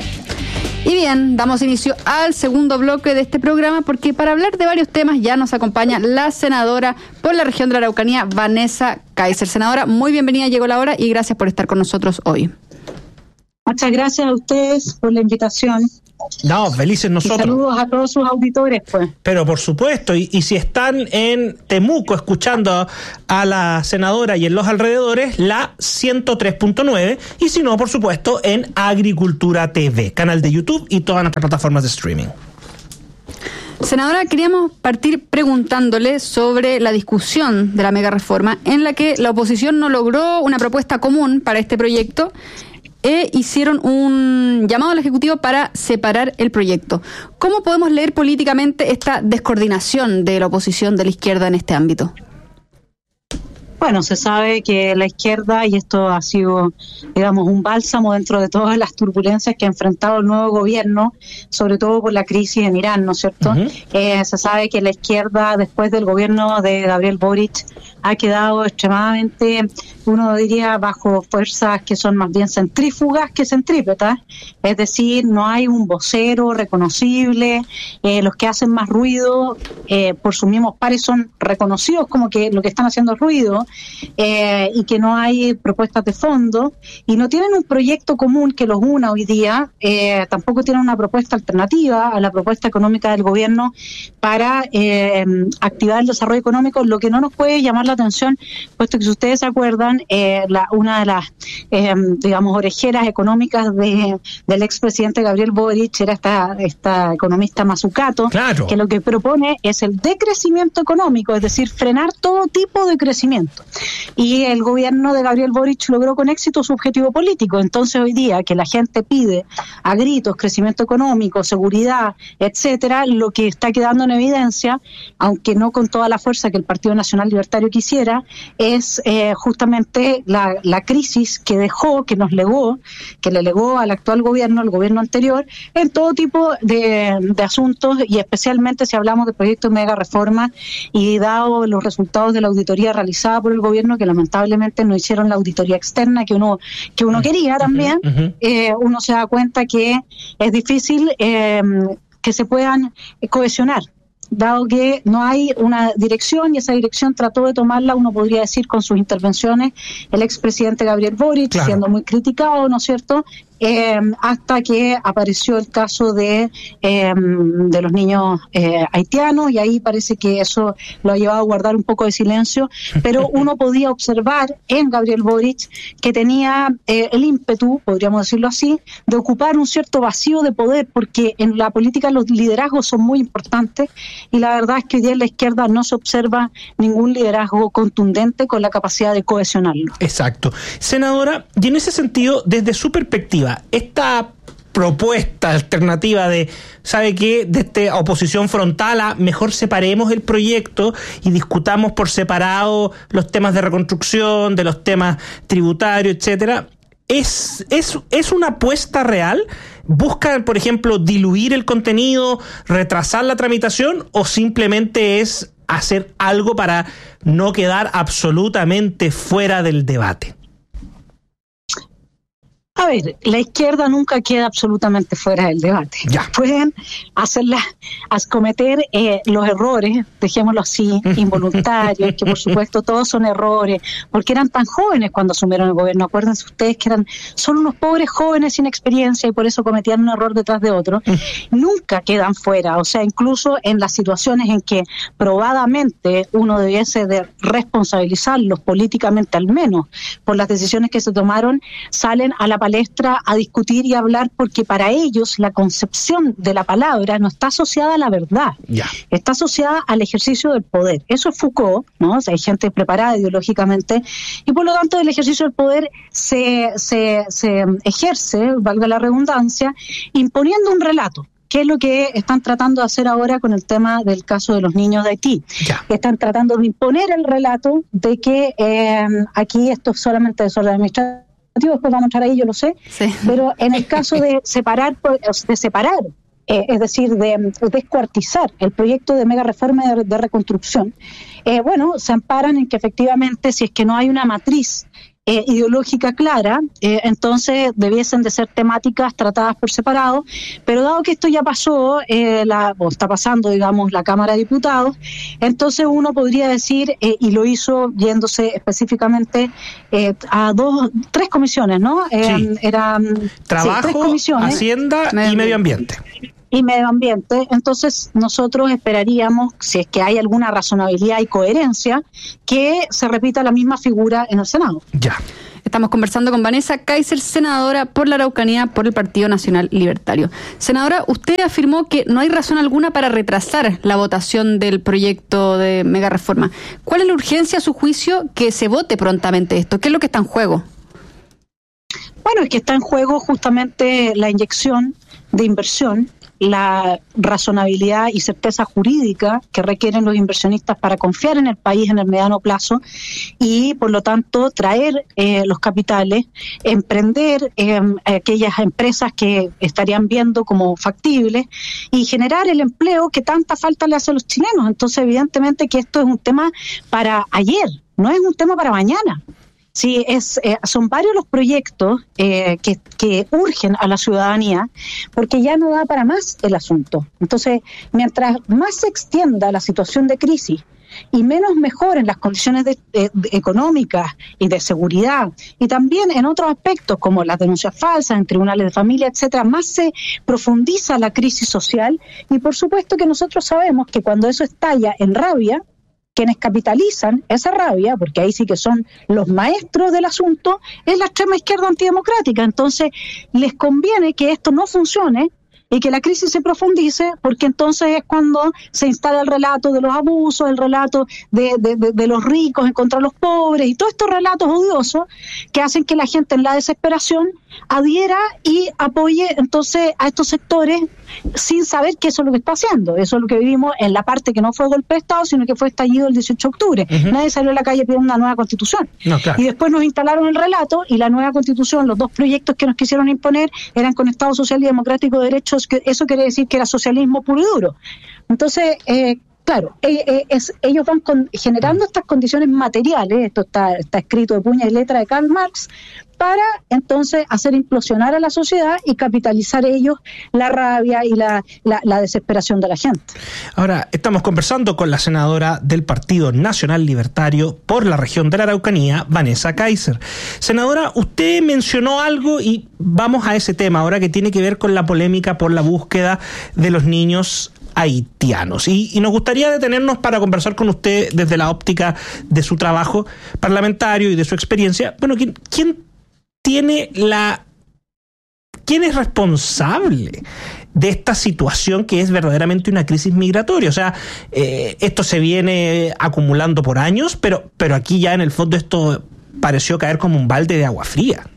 Y bien, damos inicio al segundo bloque de este programa porque para hablar de varios temas ya nos acompaña la senadora por la región de la Araucanía, Vanessa Kaiser. Senadora, muy bienvenida, llegó la hora y gracias por estar con nosotros hoy. Muchas gracias a ustedes por la invitación. No, felices nosotros. Y saludos a todos sus auditores, pues. Pero por supuesto, y, y si están en Temuco escuchando a la senadora y en los alrededores, la ciento tres punto nueve, y si no, por supuesto, en Agricultura T V, canal de YouTube y todas nuestras plataformas de streaming. Senadora, queríamos partir preguntándole sobre la discusión de la mega reforma en la que la oposición no logró una propuesta común para este proyecto e hicieron un llamado al Ejecutivo para separar el proyecto. ¿Cómo podemos leer políticamente esta descoordinación de la oposición de la izquierda en este ámbito? Bueno, se sabe que la izquierda, y esto ha sido, digamos, un bálsamo dentro de todas las turbulencias que ha enfrentado el nuevo gobierno, sobre todo por la crisis en Irán, ¿no es cierto? Uh-huh. Eh, se sabe que la izquierda, después del gobierno de Gabriel Boric, ha quedado extremadamente, uno diría, bajo fuerzas que son más bien centrífugas que centrípetas, es decir, no hay un vocero reconocible, eh, los que hacen más ruido eh, por sus mismos pares son reconocidos como que lo que están haciendo es ruido, eh, y que no hay propuestas de fondo, y no tienen un proyecto común que los una hoy día, eh, tampoco tienen una propuesta alternativa a la propuesta económica del gobierno para eh, activar el desarrollo económico, lo que no nos puede llamar la atención, puesto que si ustedes se acuerdan, eh, la, una de las, eh, digamos, orejeras económicas de, del expresidente Gabriel Boric era esta, esta economista Mazzucato, claro, que lo que propone es el decrecimiento económico, es decir, frenar todo tipo de crecimiento. Y el gobierno de Gabriel Boric logró con éxito su objetivo político. Entonces hoy día que la gente pide a gritos crecimiento económico, seguridad, etcétera, lo que está quedando en evidencia, aunque no con toda la fuerza que el Partido Nacional Libertario quisiera, es eh, justamente la, la crisis que dejó, que nos legó, que le legó al actual gobierno, al gobierno anterior, en todo tipo de, de asuntos, y especialmente si hablamos de proyectos de mega reforma, y dado los resultados de la auditoría realizada por el gobierno, que lamentablemente no hicieron la auditoría externa que uno que uno quería también, uh-huh, uh-huh. Eh, uno se da cuenta que es difícil eh, que se puedan cohesionar, dado que no hay una dirección, y esa dirección trató de tomarla, uno podría decir, con sus intervenciones, el expresidente Gabriel Boric, claro, siendo muy criticado, ¿no es cierto?, Eh, hasta que apareció el caso de eh, de los niños eh, haitianos, y ahí parece que eso lo ha llevado a guardar un poco de silencio, pero uno podía observar en Gabriel Boric que tenía eh, el ímpetu, podríamos decirlo así, de ocupar un cierto vacío de poder, porque en la política los liderazgos son muy importantes, y la verdad es que hoy día en la izquierda no se observa ningún liderazgo contundente con la capacidad de cohesionarlo. Exacto. Senadora, y en ese sentido, desde su perspectiva, esta propuesta alternativa de, ¿sabe qué?, de esta oposición frontal a mejor separemos el proyecto y discutamos por separado los temas de reconstrucción, de los temas tributarios, etcétera, ¿es, es, es una apuesta real? ¿Buscan, por ejemplo, diluir el contenido, retrasar la tramitación, o simplemente es hacer algo para no quedar absolutamente fuera del debate? A ver, la izquierda nunca queda absolutamente fuera del debate. Ya. Pueden hacerla, cometer eh, los errores, dejémoslo así, involuntarios, que por supuesto todos son errores, porque eran tan jóvenes cuando asumieron el gobierno. Acuérdense ustedes que eran solo unos pobres jóvenes sin experiencia y por eso cometían un error detrás de otro. Mm. Nunca quedan fuera, o sea, incluso en las situaciones en que probadamente uno debiese de responsabilizarlos políticamente al menos por las decisiones que se tomaron, salen a la palestra a discutir y hablar porque para ellos la concepción de la palabra no está asociada a la verdad, ya. Está asociada al ejercicio del poder. Eso es Foucault, ¿no? O sea, hay gente preparada ideológicamente y por lo tanto el ejercicio del poder se, se, se ejerce, valga la redundancia, imponiendo un relato. ¿Qué es lo que están tratando de hacer ahora con el tema del caso de los niños de Haití? Ya. Están tratando de imponer el relato de que eh, aquí esto es solamente desorden administrativo. Después vamos a entrar ahí, yo lo sé, sí. Pero en el caso de separar, de separar, eh, es decir, de descuartizar el proyecto de mega reforma de, de reconstrucción, eh, bueno, se amparan en que efectivamente si es que no hay una matriz Eh, ideológica clara, eh, entonces debiesen de ser temáticas tratadas por separado, pero dado que esto ya pasó, eh, la, o está pasando, digamos, la Cámara de Diputados, entonces uno podría decir, eh, y lo hizo yéndose específicamente eh, a dos, tres comisiones, ¿no? Eh, sí. Eran Trabajo, sí, tres comisiones, Hacienda y Medio Ambiente. y medio ambiente, entonces nosotros esperaríamos, si es que hay alguna razonabilidad y coherencia, que se repita la misma figura en el Senado. Ya. Estamos conversando con Vanessa Kaiser, senadora por la Araucanía por el Partido Nacional Libertario. Senadora, usted afirmó que no hay razón alguna para retrasar la votación del proyecto de mega reforma. ¿Cuál es la urgencia, a su juicio, que se vote prontamente esto? ¿Qué es lo que está en juego? Bueno, es que está en juego justamente la inyección de inversión, la razonabilidad y certeza jurídica que requieren los inversionistas para confiar en el país en el mediano plazo y, por lo tanto, traer eh, los capitales, emprender eh, aquellas empresas que estarían viendo como factibles y generar el empleo que tanta falta le hace a los chilenos. Entonces, evidentemente que esto es un tema para ayer, no es un tema para mañana. Sí, es, eh, son varios los proyectos eh, que, que urgen a la ciudadanía porque ya no da para más el asunto. Entonces, mientras más se extienda la situación de crisis y menos mejoren las condiciones de, de, de económicas y de seguridad, y también en otros aspectos como las denuncias falsas en tribunales de familia, etcétera, más se profundiza la crisis social y por supuesto que nosotros sabemos que cuando eso estalla en rabia, quienes capitalizan esa rabia, porque ahí sí que son los maestros del asunto, es la extrema izquierda antidemocrática. Entonces, les conviene que esto no funcione y que la crisis se profundice, porque entonces es cuando se instala el relato de los abusos, el relato de, de, de, de los ricos en contra de los pobres, y todos estos relatos odiosos que hacen que la gente en la desesperación adhiera y apoye entonces a estos sectores sin saber que eso es lo que está haciendo. Eso es lo que vivimos en la parte que no fue golpe de Estado, sino que fue estallido el dieciocho de octubre. Uh-huh. Nadie salió a la calle pidiendo una nueva constitución. No, claro. Y después nos instalaron el relato y la nueva constitución, los dos proyectos que nos quisieron imponer eran con Estado Social y Democrático de Derechos, que eso quiere decir que era socialismo puro y duro. Entonces, eh, claro, eh, eh, es, ellos van con, generando estas condiciones materiales, esto está, está escrito de puña y letra de Karl Marx, para entonces hacer implosionar a la sociedad y capitalizar ellos la rabia y la, la, la desesperación de la gente. Ahora, estamos conversando con la senadora del Partido Nacional Libertario por la región de la Araucanía, Vanessa Kaiser. Senadora, usted mencionó algo y vamos a ese tema ahora que tiene que ver con la polémica por la búsqueda de los niños haitianos. Y, y nos gustaría detenernos para conversar con usted desde la óptica de su trabajo parlamentario y de su experiencia. Bueno, ¿quién, quién tiene la... ¿Quién es responsable de esta situación que es verdaderamente una crisis migratoria? O sea, eh, esto se viene acumulando por años, pero, pero aquí ya en el fondo esto pareció caer como un balde de agua fría.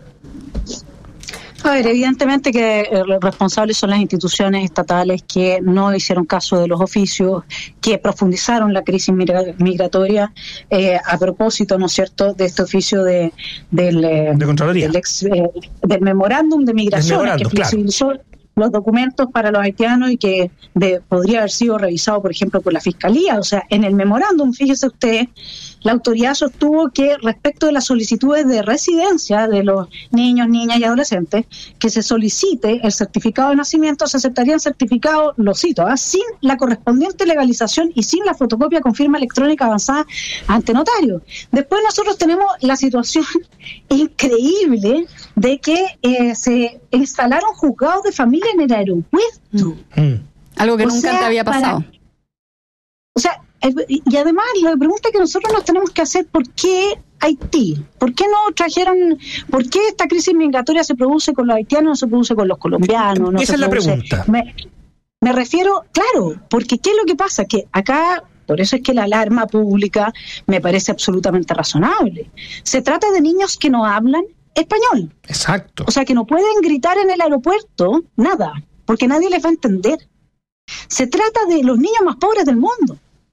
A ver, evidentemente que los responsables son las instituciones estatales que no hicieron caso de los oficios, que profundizaron la crisis migratoria eh, a propósito, ¿no es cierto?, de este oficio de del, de Contraloría. del, ex, eh, del memorándum de migración que flexibilizó claro. los documentos para los haitianos y que de, podría haber sido revisado, por ejemplo, por la Fiscalía. O sea, en el memorándum, fíjese usted, la autoridad sostuvo que respecto de las solicitudes de residencia de los niños, niñas y adolescentes, que se solicite el certificado de nacimiento, se aceptarían certificados, lo cito, ¿eh? sin la correspondiente legalización y sin la fotocopia con firma electrónica avanzada ante notario. Después nosotros tenemos la situación increíble de que eh, se instalaron juzgados de familia en el aeropuerto. Mm. Algo que O nunca sea, antes había pasado. para- o sea, y además la pregunta que nosotros nos tenemos que hacer, ¿por qué Haití? ¿Por qué no trajeron, por qué esta crisis migratoria se produce con los haitianos, no se produce con los colombianos? No Esa se es la produce- pregunta. Me, me refiero, claro, porque ¿qué es lo que pasa? Que acá, por eso es que la alarma pública me parece absolutamente razonable. Se trata de niños que no hablan español. Exacto. O sea, que no pueden gritar en el aeropuerto nada, porque nadie les va a entender. Se trata de los niños más pobres del mundo.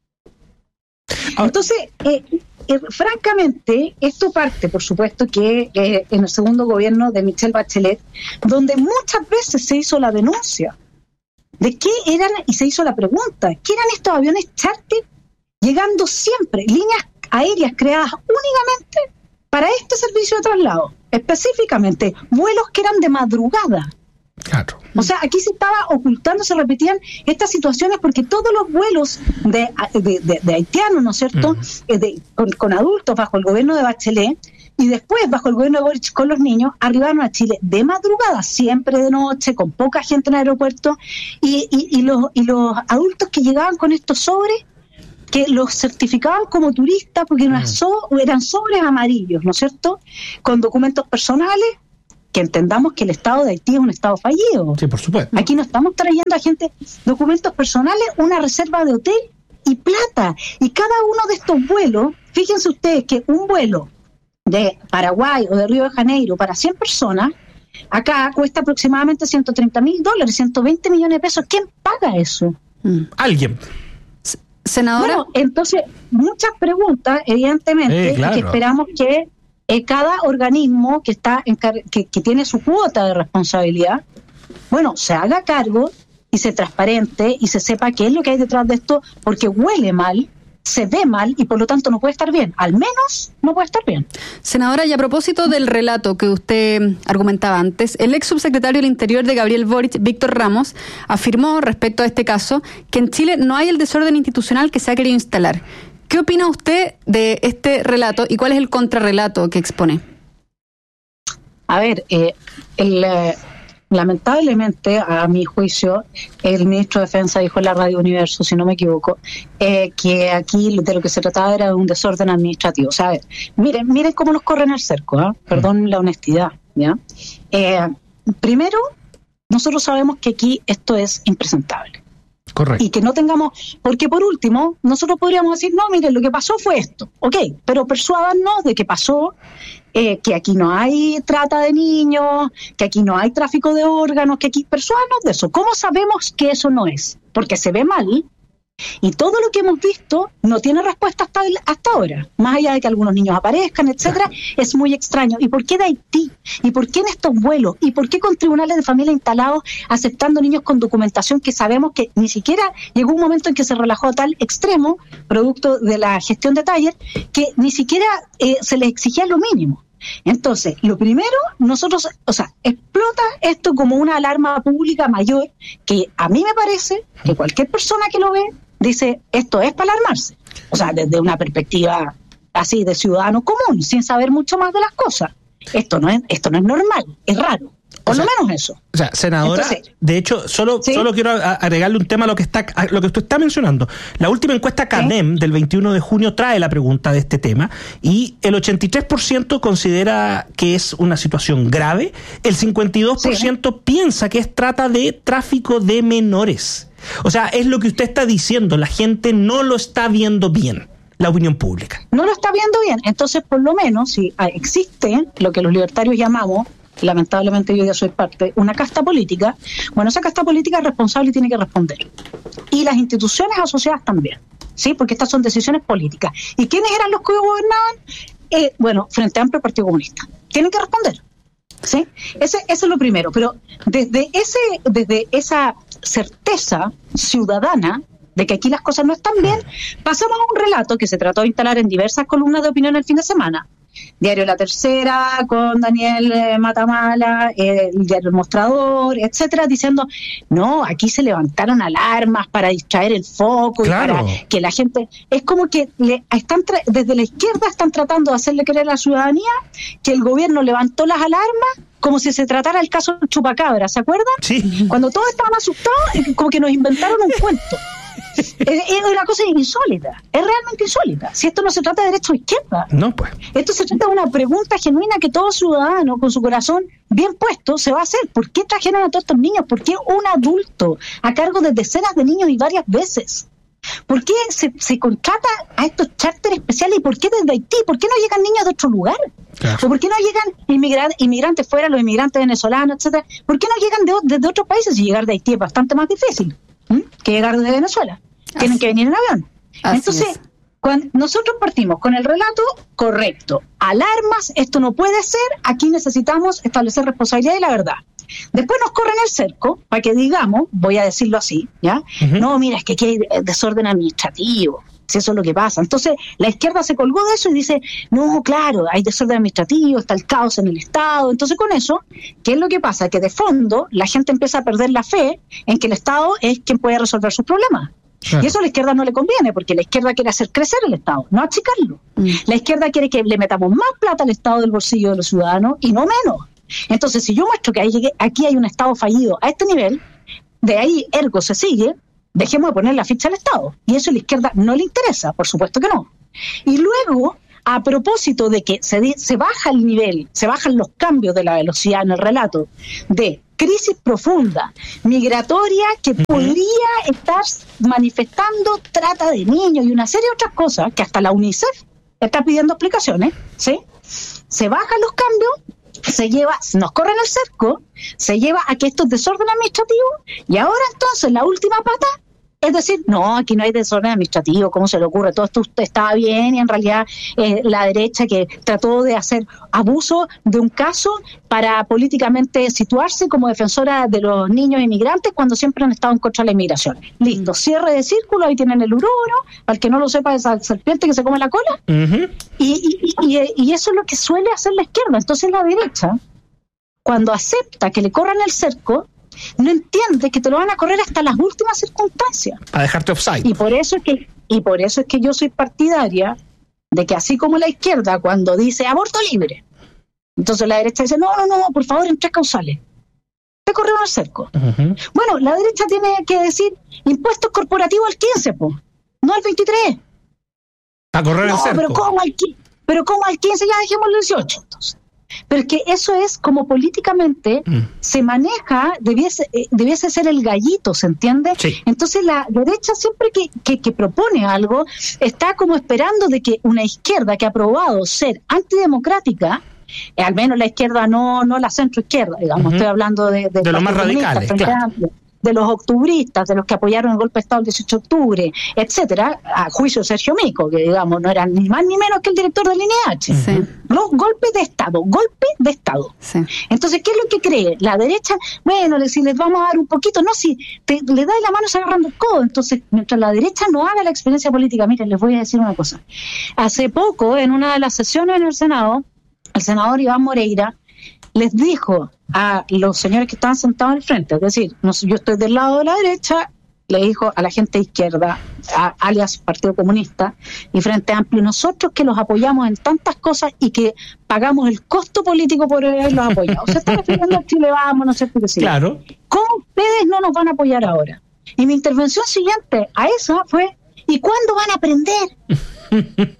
Entonces, eh, eh, francamente, esto parte, por supuesto, que eh, en el segundo gobierno de Michelle Bachelet, donde muchas veces se hizo la denuncia de qué eran, y se hizo la pregunta, ¿qué eran estos aviones charter llegando siempre, líneas aéreas creadas únicamente para este servicio de traslado? Específicamente, vuelos que eran de madrugada. Claro. O sea, aquí se estaba ocultando, se repetían estas situaciones porque todos los vuelos de, de, de, de haitianos, ¿no es cierto?, uh-huh. eh, de, con, con adultos bajo el gobierno de Bachelet y después bajo el gobierno de Boric con los niños, arribaron a Chile de madrugada, siempre de noche, con poca gente en el aeropuerto, y, y, y, los, y los adultos que llegaban con estos sobres, que los certificaban como turistas porque eran, so, eran sobres amarillos, ¿no es cierto?, con documentos personales, que entendamos que el Estado de Haití es un Estado fallido. Sí, por supuesto. Aquí no estamos trayendo a gente documentos personales, una reserva de hotel y plata. Y cada uno de estos vuelos, fíjense ustedes que un vuelo de Paraguay o de Río de Janeiro para cien personas, acá cuesta aproximadamente ciento treinta mil dólares, ciento veinte millones de pesos. ¿Quién paga eso? Mm. Alguien. Senadora. Bueno, entonces, muchas preguntas, evidentemente, eh, claro. y que esperamos que Eh, cada organismo que está en car- que, que tiene su cuota de responsabilidad, bueno, se haga cargo y se transparente y se sepa qué es lo que hay detrás de esto, porque huele mal, se ve mal y por lo tanto no puede estar bien. Al menos no puede estar bien. Senadora, y a propósito del relato que usted argumentaba antes, el ex subsecretario del Interior de Gabriel Boric, Víctor Ramos, afirmó respecto a este caso que en Chile no hay el desorden institucional que se ha querido instalar. ¿Qué opina usted de este relato y cuál es el contrarrelato que expone? A ver, eh, el, eh, lamentablemente, a mi juicio, el ministro de Defensa dijo en la Radio Universo, si no me equivoco, eh, que aquí de lo que se trataba era de un desorden administrativo. O sea, a ver, miren, miren cómo nos corren el cerco, ¿eh? Perdón la honestidad, ¿ya? Eh, primero, nosotros sabemos que aquí esto es impresentable. Correcto. Y que no tengamos, porque por último, nosotros podríamos decir, no, miren, lo que pasó fue esto, ok, pero persuádanos de que pasó, eh, que aquí no hay trata de niños, que aquí no hay tráfico de órganos, que aquí, persuádanos de eso. ¿Cómo sabemos que eso no es? Porque se ve mal, y todo lo que hemos visto no tiene respuesta hasta, el, hasta ahora, más allá de que algunos niños aparezcan, etcétera, es muy extraño. ¿Y por qué de Haití? ¿Y por qué en estos vuelos? ¿Y por qué con tribunales de familia instalados aceptando niños con documentación que sabemos que ni siquiera llegó un momento en que se relajó a tal extremo, producto de la gestión de Taller, que ni siquiera eh, se les exigía lo mínimo? Entonces, lo primero, nosotros, o sea, explota esto como una alarma pública mayor, que a mí me parece que cualquier persona que lo ve dice, esto es para alarmarse. O sea, desde una perspectiva así de ciudadano común, sin saber mucho más de las cosas. Esto no es, esto no es normal, es raro. Por o sea, lo menos eso. O sea, senadora, Entonces, de hecho, solo, ¿sí? solo quiero agregarle un tema a lo que está, a lo que usted está mencionando. La última encuesta CADEM ¿sí? del veintiuno de junio trae la pregunta de este tema y el ochenta y tres por ciento considera que es una situación grave, el cincuenta y dos por ciento sí. piensa que es trata de tráfico de menores. O sea, es lo que usted está diciendo, la gente no lo está viendo bien, la opinión pública. No lo está viendo bien, entonces por lo menos si existe lo que los libertarios llamamos, lamentablemente yo ya soy parte, una casta política, bueno, esa casta política es responsable y tiene que responder. Y las instituciones asociadas también, ¿sí? Porque estas son decisiones políticas. ¿Y quiénes eran los que gobernaban? Eh, bueno, Frente Amplio y Partido Comunista. Tienen que responder, ¿sí? Ese, eso es lo primero, pero desde ese, desde esa certeza ciudadana, de que aquí las cosas no están bien, pasamos a un relato que se trató de instalar en diversas columnas de opinión el fin de semana. Diario La Tercera, con Daniel eh, Matamala, eh, el Diario El Mostrador, etcétera, diciendo, no, aquí se levantaron alarmas para distraer el foco, claro, y para que la gente... Es como que le están tra- desde la izquierda están tratando de hacerle creer a la ciudadanía que el gobierno levantó las alarmas como si se tratara el caso Chupacabra, ¿se acuerdan? Sí. Cuando todos estaban asustados, como que nos inventaron un cuento. Es, es una cosa insólita, es realmente insólita. Si esto no se trata de derecha o izquierda, no, pues. Esto se trata de una pregunta genuina que todo ciudadano con su corazón bien puesto se va a hacer. ¿Por qué trajeron a todos estos niños? ¿Por qué un adulto a cargo de decenas de niños y varias veces? ¿Por qué se, se contrata a estos charters especiales y por qué desde Haití? ¿Por qué no llegan niños de otro lugar? Claro. ¿O por qué no llegan inmigrantes, inmigrantes fuera, los inmigrantes venezolanos, etcétera? ¿Por qué no llegan de, desde otros países? Y llegar de Haití es bastante más difícil ¿Mm? que llegar de Venezuela. Tienen Así. que venir en avión. Así Entonces, es. cuando nosotros partimos con el relato correcto, alarmas, esto no puede ser, aquí necesitamos establecer responsabilidad y la verdad. Después nos corren el cerco, para que digamos, voy a decirlo así, ¿ya? Uh-huh. No, mira, es que aquí hay desorden administrativo, si eso es lo que pasa. Entonces, la izquierda se colgó de eso y dice, no, claro, hay desorden administrativo, está el caos en el Estado. Entonces, con eso, ¿qué es lo que pasa? Que de fondo, la gente empieza a perder la fe en que el Estado es quien puede resolver sus problemas. Claro. Y eso a la izquierda no le conviene, porque la izquierda quiere hacer crecer el Estado, no achicarlo. Mm. La izquierda quiere que le metamos más plata al Estado del bolsillo de los ciudadanos y no menos. Entonces, si yo muestro que hay, aquí hay un Estado fallido a este nivel, de ahí, ergo, se sigue, dejemos de poner la ficha al Estado. Y eso a la izquierda no le interesa, por supuesto que no. Y luego, a propósito de que se, se baja el nivel, se bajan los cambios de la velocidad en el relato, de crisis profunda, migratoria, que uh-huh. podría estar manifestando trata de niños y una serie de otras cosas, que hasta la UNICEF está pidiendo explicaciones, ¿sí? Se bajan los cambios, se lleva, nos corren el cerco, se lleva a que esto es desorden administrativo, y ahora entonces la última pata es decir, no, aquí no hay desorden administrativo, ¿cómo se le ocurre? Todo esto estaba bien y en realidad eh, la derecha que trató de hacer abuso de un caso para políticamente situarse como defensora de los niños inmigrantes cuando siempre han estado en contra de la inmigración. Listo, cierre de círculo, ahí tienen el ururo, al que no lo sepa, esa serpiente que se come la cola. Uh-huh. y, y, y, y eso es lo que suele hacer la izquierda. Entonces la derecha, cuando acepta que le corran el cerco, no entiende que te lo van a correr hasta las últimas circunstancias. A dejarte offside. Y por eso es que, y por eso es que yo soy partidaria de que así como la izquierda cuando dice aborto libre, entonces la derecha dice, no, no, no, por favor, en tres causales. Te corrieron el cerco. Uh-huh. Bueno, la derecha tiene que decir impuestos corporativos al quince, po, no al veintitrés. A correr no, el cerco. Pero ¿cómo al, pero ¿cómo al quince? Ya dejemos el dieciocho, entonces. Pero es que eso es como políticamente mm. se maneja, debiese, eh, debiese ser el gallito, ¿se entiende? Sí. Entonces la derecha siempre que, que, que propone algo está como esperando de que una izquierda que ha probado ser antidemocrática, eh, al menos la izquierda, no no la centroizquierda, digamos, uh-huh. estoy hablando de, de, de los más radicales, claro. de los octubristas, de los que apoyaron el golpe de Estado el dieciocho de octubre, etcétera, a juicio de Sergio Mico, que digamos no eran ni más ni menos que el director del I N E H. Sí. No, golpe de Estado, golpe de Estado. Sí. Entonces, ¿qué es lo que cree? La derecha, bueno, si les vamos a dar un poquito, no, si te, le da la mano se agarran el codo. Entonces, mientras la derecha no haga la experiencia política, miren, les voy a decir una cosa. Hace poco, en una de las sesiones en el Senado, el senador Iván Moreira les dijo a los señores que estaban sentados al frente, es decir, no, yo estoy del lado de la derecha, le dijo a la gente de izquierda, a, alias Partido Comunista y Frente Amplio, nosotros que los apoyamos en tantas cosas y que pagamos el costo político por haberlos apoyado. Se está refiriendo a Chile Vamos, no sé qué decir. Claro. ¿Cómo ustedes no nos van a apoyar ahora? Y mi intervención siguiente a esa fue, ¿y cuándo van a aprender?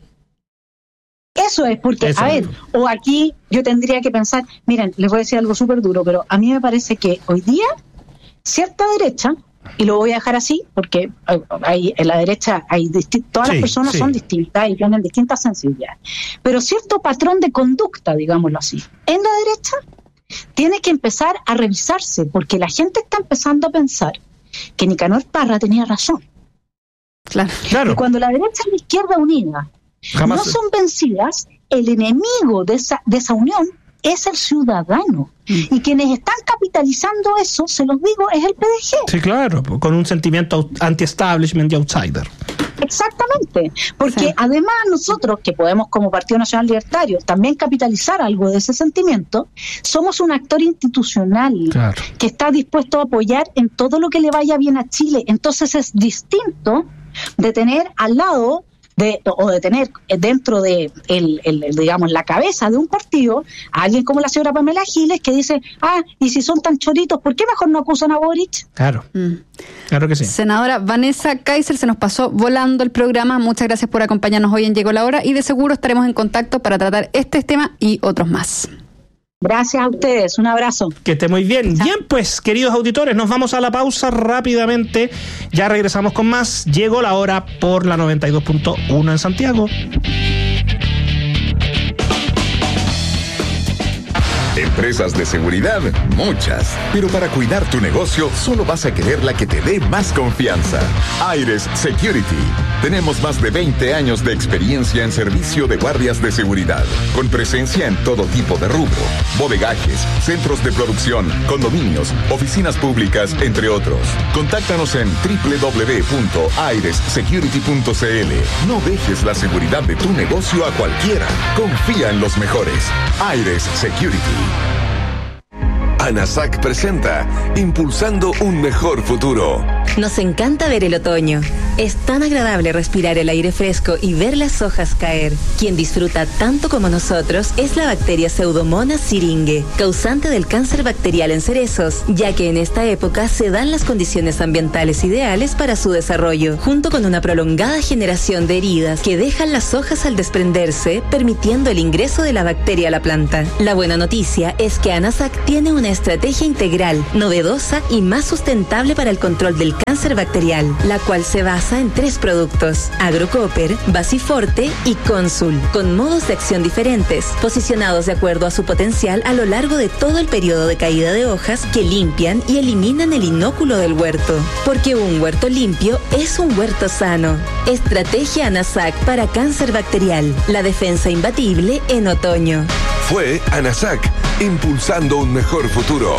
Eso es, porque, Eso. a ver, o aquí yo tendría que pensar, miren, les voy a decir algo súper duro, pero a mí me parece que hoy día cierta derecha, y lo voy a dejar así, porque hay, en la derecha hay disti- todas sí, las personas sí. son distintas y tienen distintas sensibilidades, pero cierto patrón de conducta, digámoslo así, en la derecha tiene que empezar a revisarse, porque la gente está empezando a pensar que Nicanor Parra tenía razón. Claro. claro. Y cuando la derecha y la izquierda unida Jamás. no son vencidas, el enemigo de esa, de esa unión es el ciudadano. Y quienes están capitalizando eso, se los digo, es el P D G. Sí, claro, con un sentimiento anti-establishment y outsider. Exactamente, porque Sí. además nosotros, que podemos como Partido Nacional Libertario también capitalizar algo de ese sentimiento, somos un actor institucional Claro. que está dispuesto a apoyar en todo lo que le vaya bien a Chile. Entonces es distinto de tener al lado de, o de tener dentro de el, el, el, digamos la cabeza de un partido a alguien como la señora Pamela Giles que dice, ah, y si son tan choritos, ¿por qué mejor no acusan a Boric? Claro, Mm. claro que sí. Senadora Vanessa Kaiser, se nos pasó volando el programa. Muchas gracias por acompañarnos hoy en Llegó la Hora y de seguro estaremos en contacto para tratar este tema y otros más. Gracias a ustedes, un abrazo. Que esté muy bien. Bien, pues, queridos auditores, nos vamos a la pausa rápidamente. Ya regresamos con más. Llegó la hora por la noventa y dos punto uno en Santiago. Empresas de seguridad, muchas. Pero para cuidar tu negocio, solo vas a querer la que te dé más confianza. Aires Security. Tenemos más de veinte años de experiencia en servicio de guardias de seguridad, con presencia en todo tipo de rubro, bodegajes, centros de producción, condominios, oficinas públicas, entre otros. Contáctanos en doble u doble u doble u punto aires security punto c l. No dejes la seguridad de tu negocio a cualquiera. Confía en los mejores. Aires Security. ANASAC presenta Impulsando un mejor futuro. Nos encanta ver el otoño. Es tan agradable respirar el aire fresco y ver las hojas caer. Quien disfruta tanto como nosotros es la bacteria Pseudomonas syringae, causante del cáncer bacterial en cerezos, ya que en esta época se dan las condiciones ambientales ideales para su desarrollo, junto con una prolongada generación de heridas que dejan las hojas al desprenderse, permitiendo el ingreso de la bacteria a la planta. La buena noticia es que ANASAC tiene una estrategia integral, novedosa y más sustentable para el control del cáncer bacterial, la cual se basa en tres productos: Agrocopper, Basiforte y Consul, con modos de acción diferentes, posicionados de acuerdo a su potencial a lo largo de todo el periodo de caída de hojas, que limpian y eliminan el inóculo del huerto. Porque un huerto limpio es un huerto sano. Estrategia ANASAC para cáncer bacterial, la defensa imbatible en otoño. Fue ANASAC, impulsando un mejor futuro.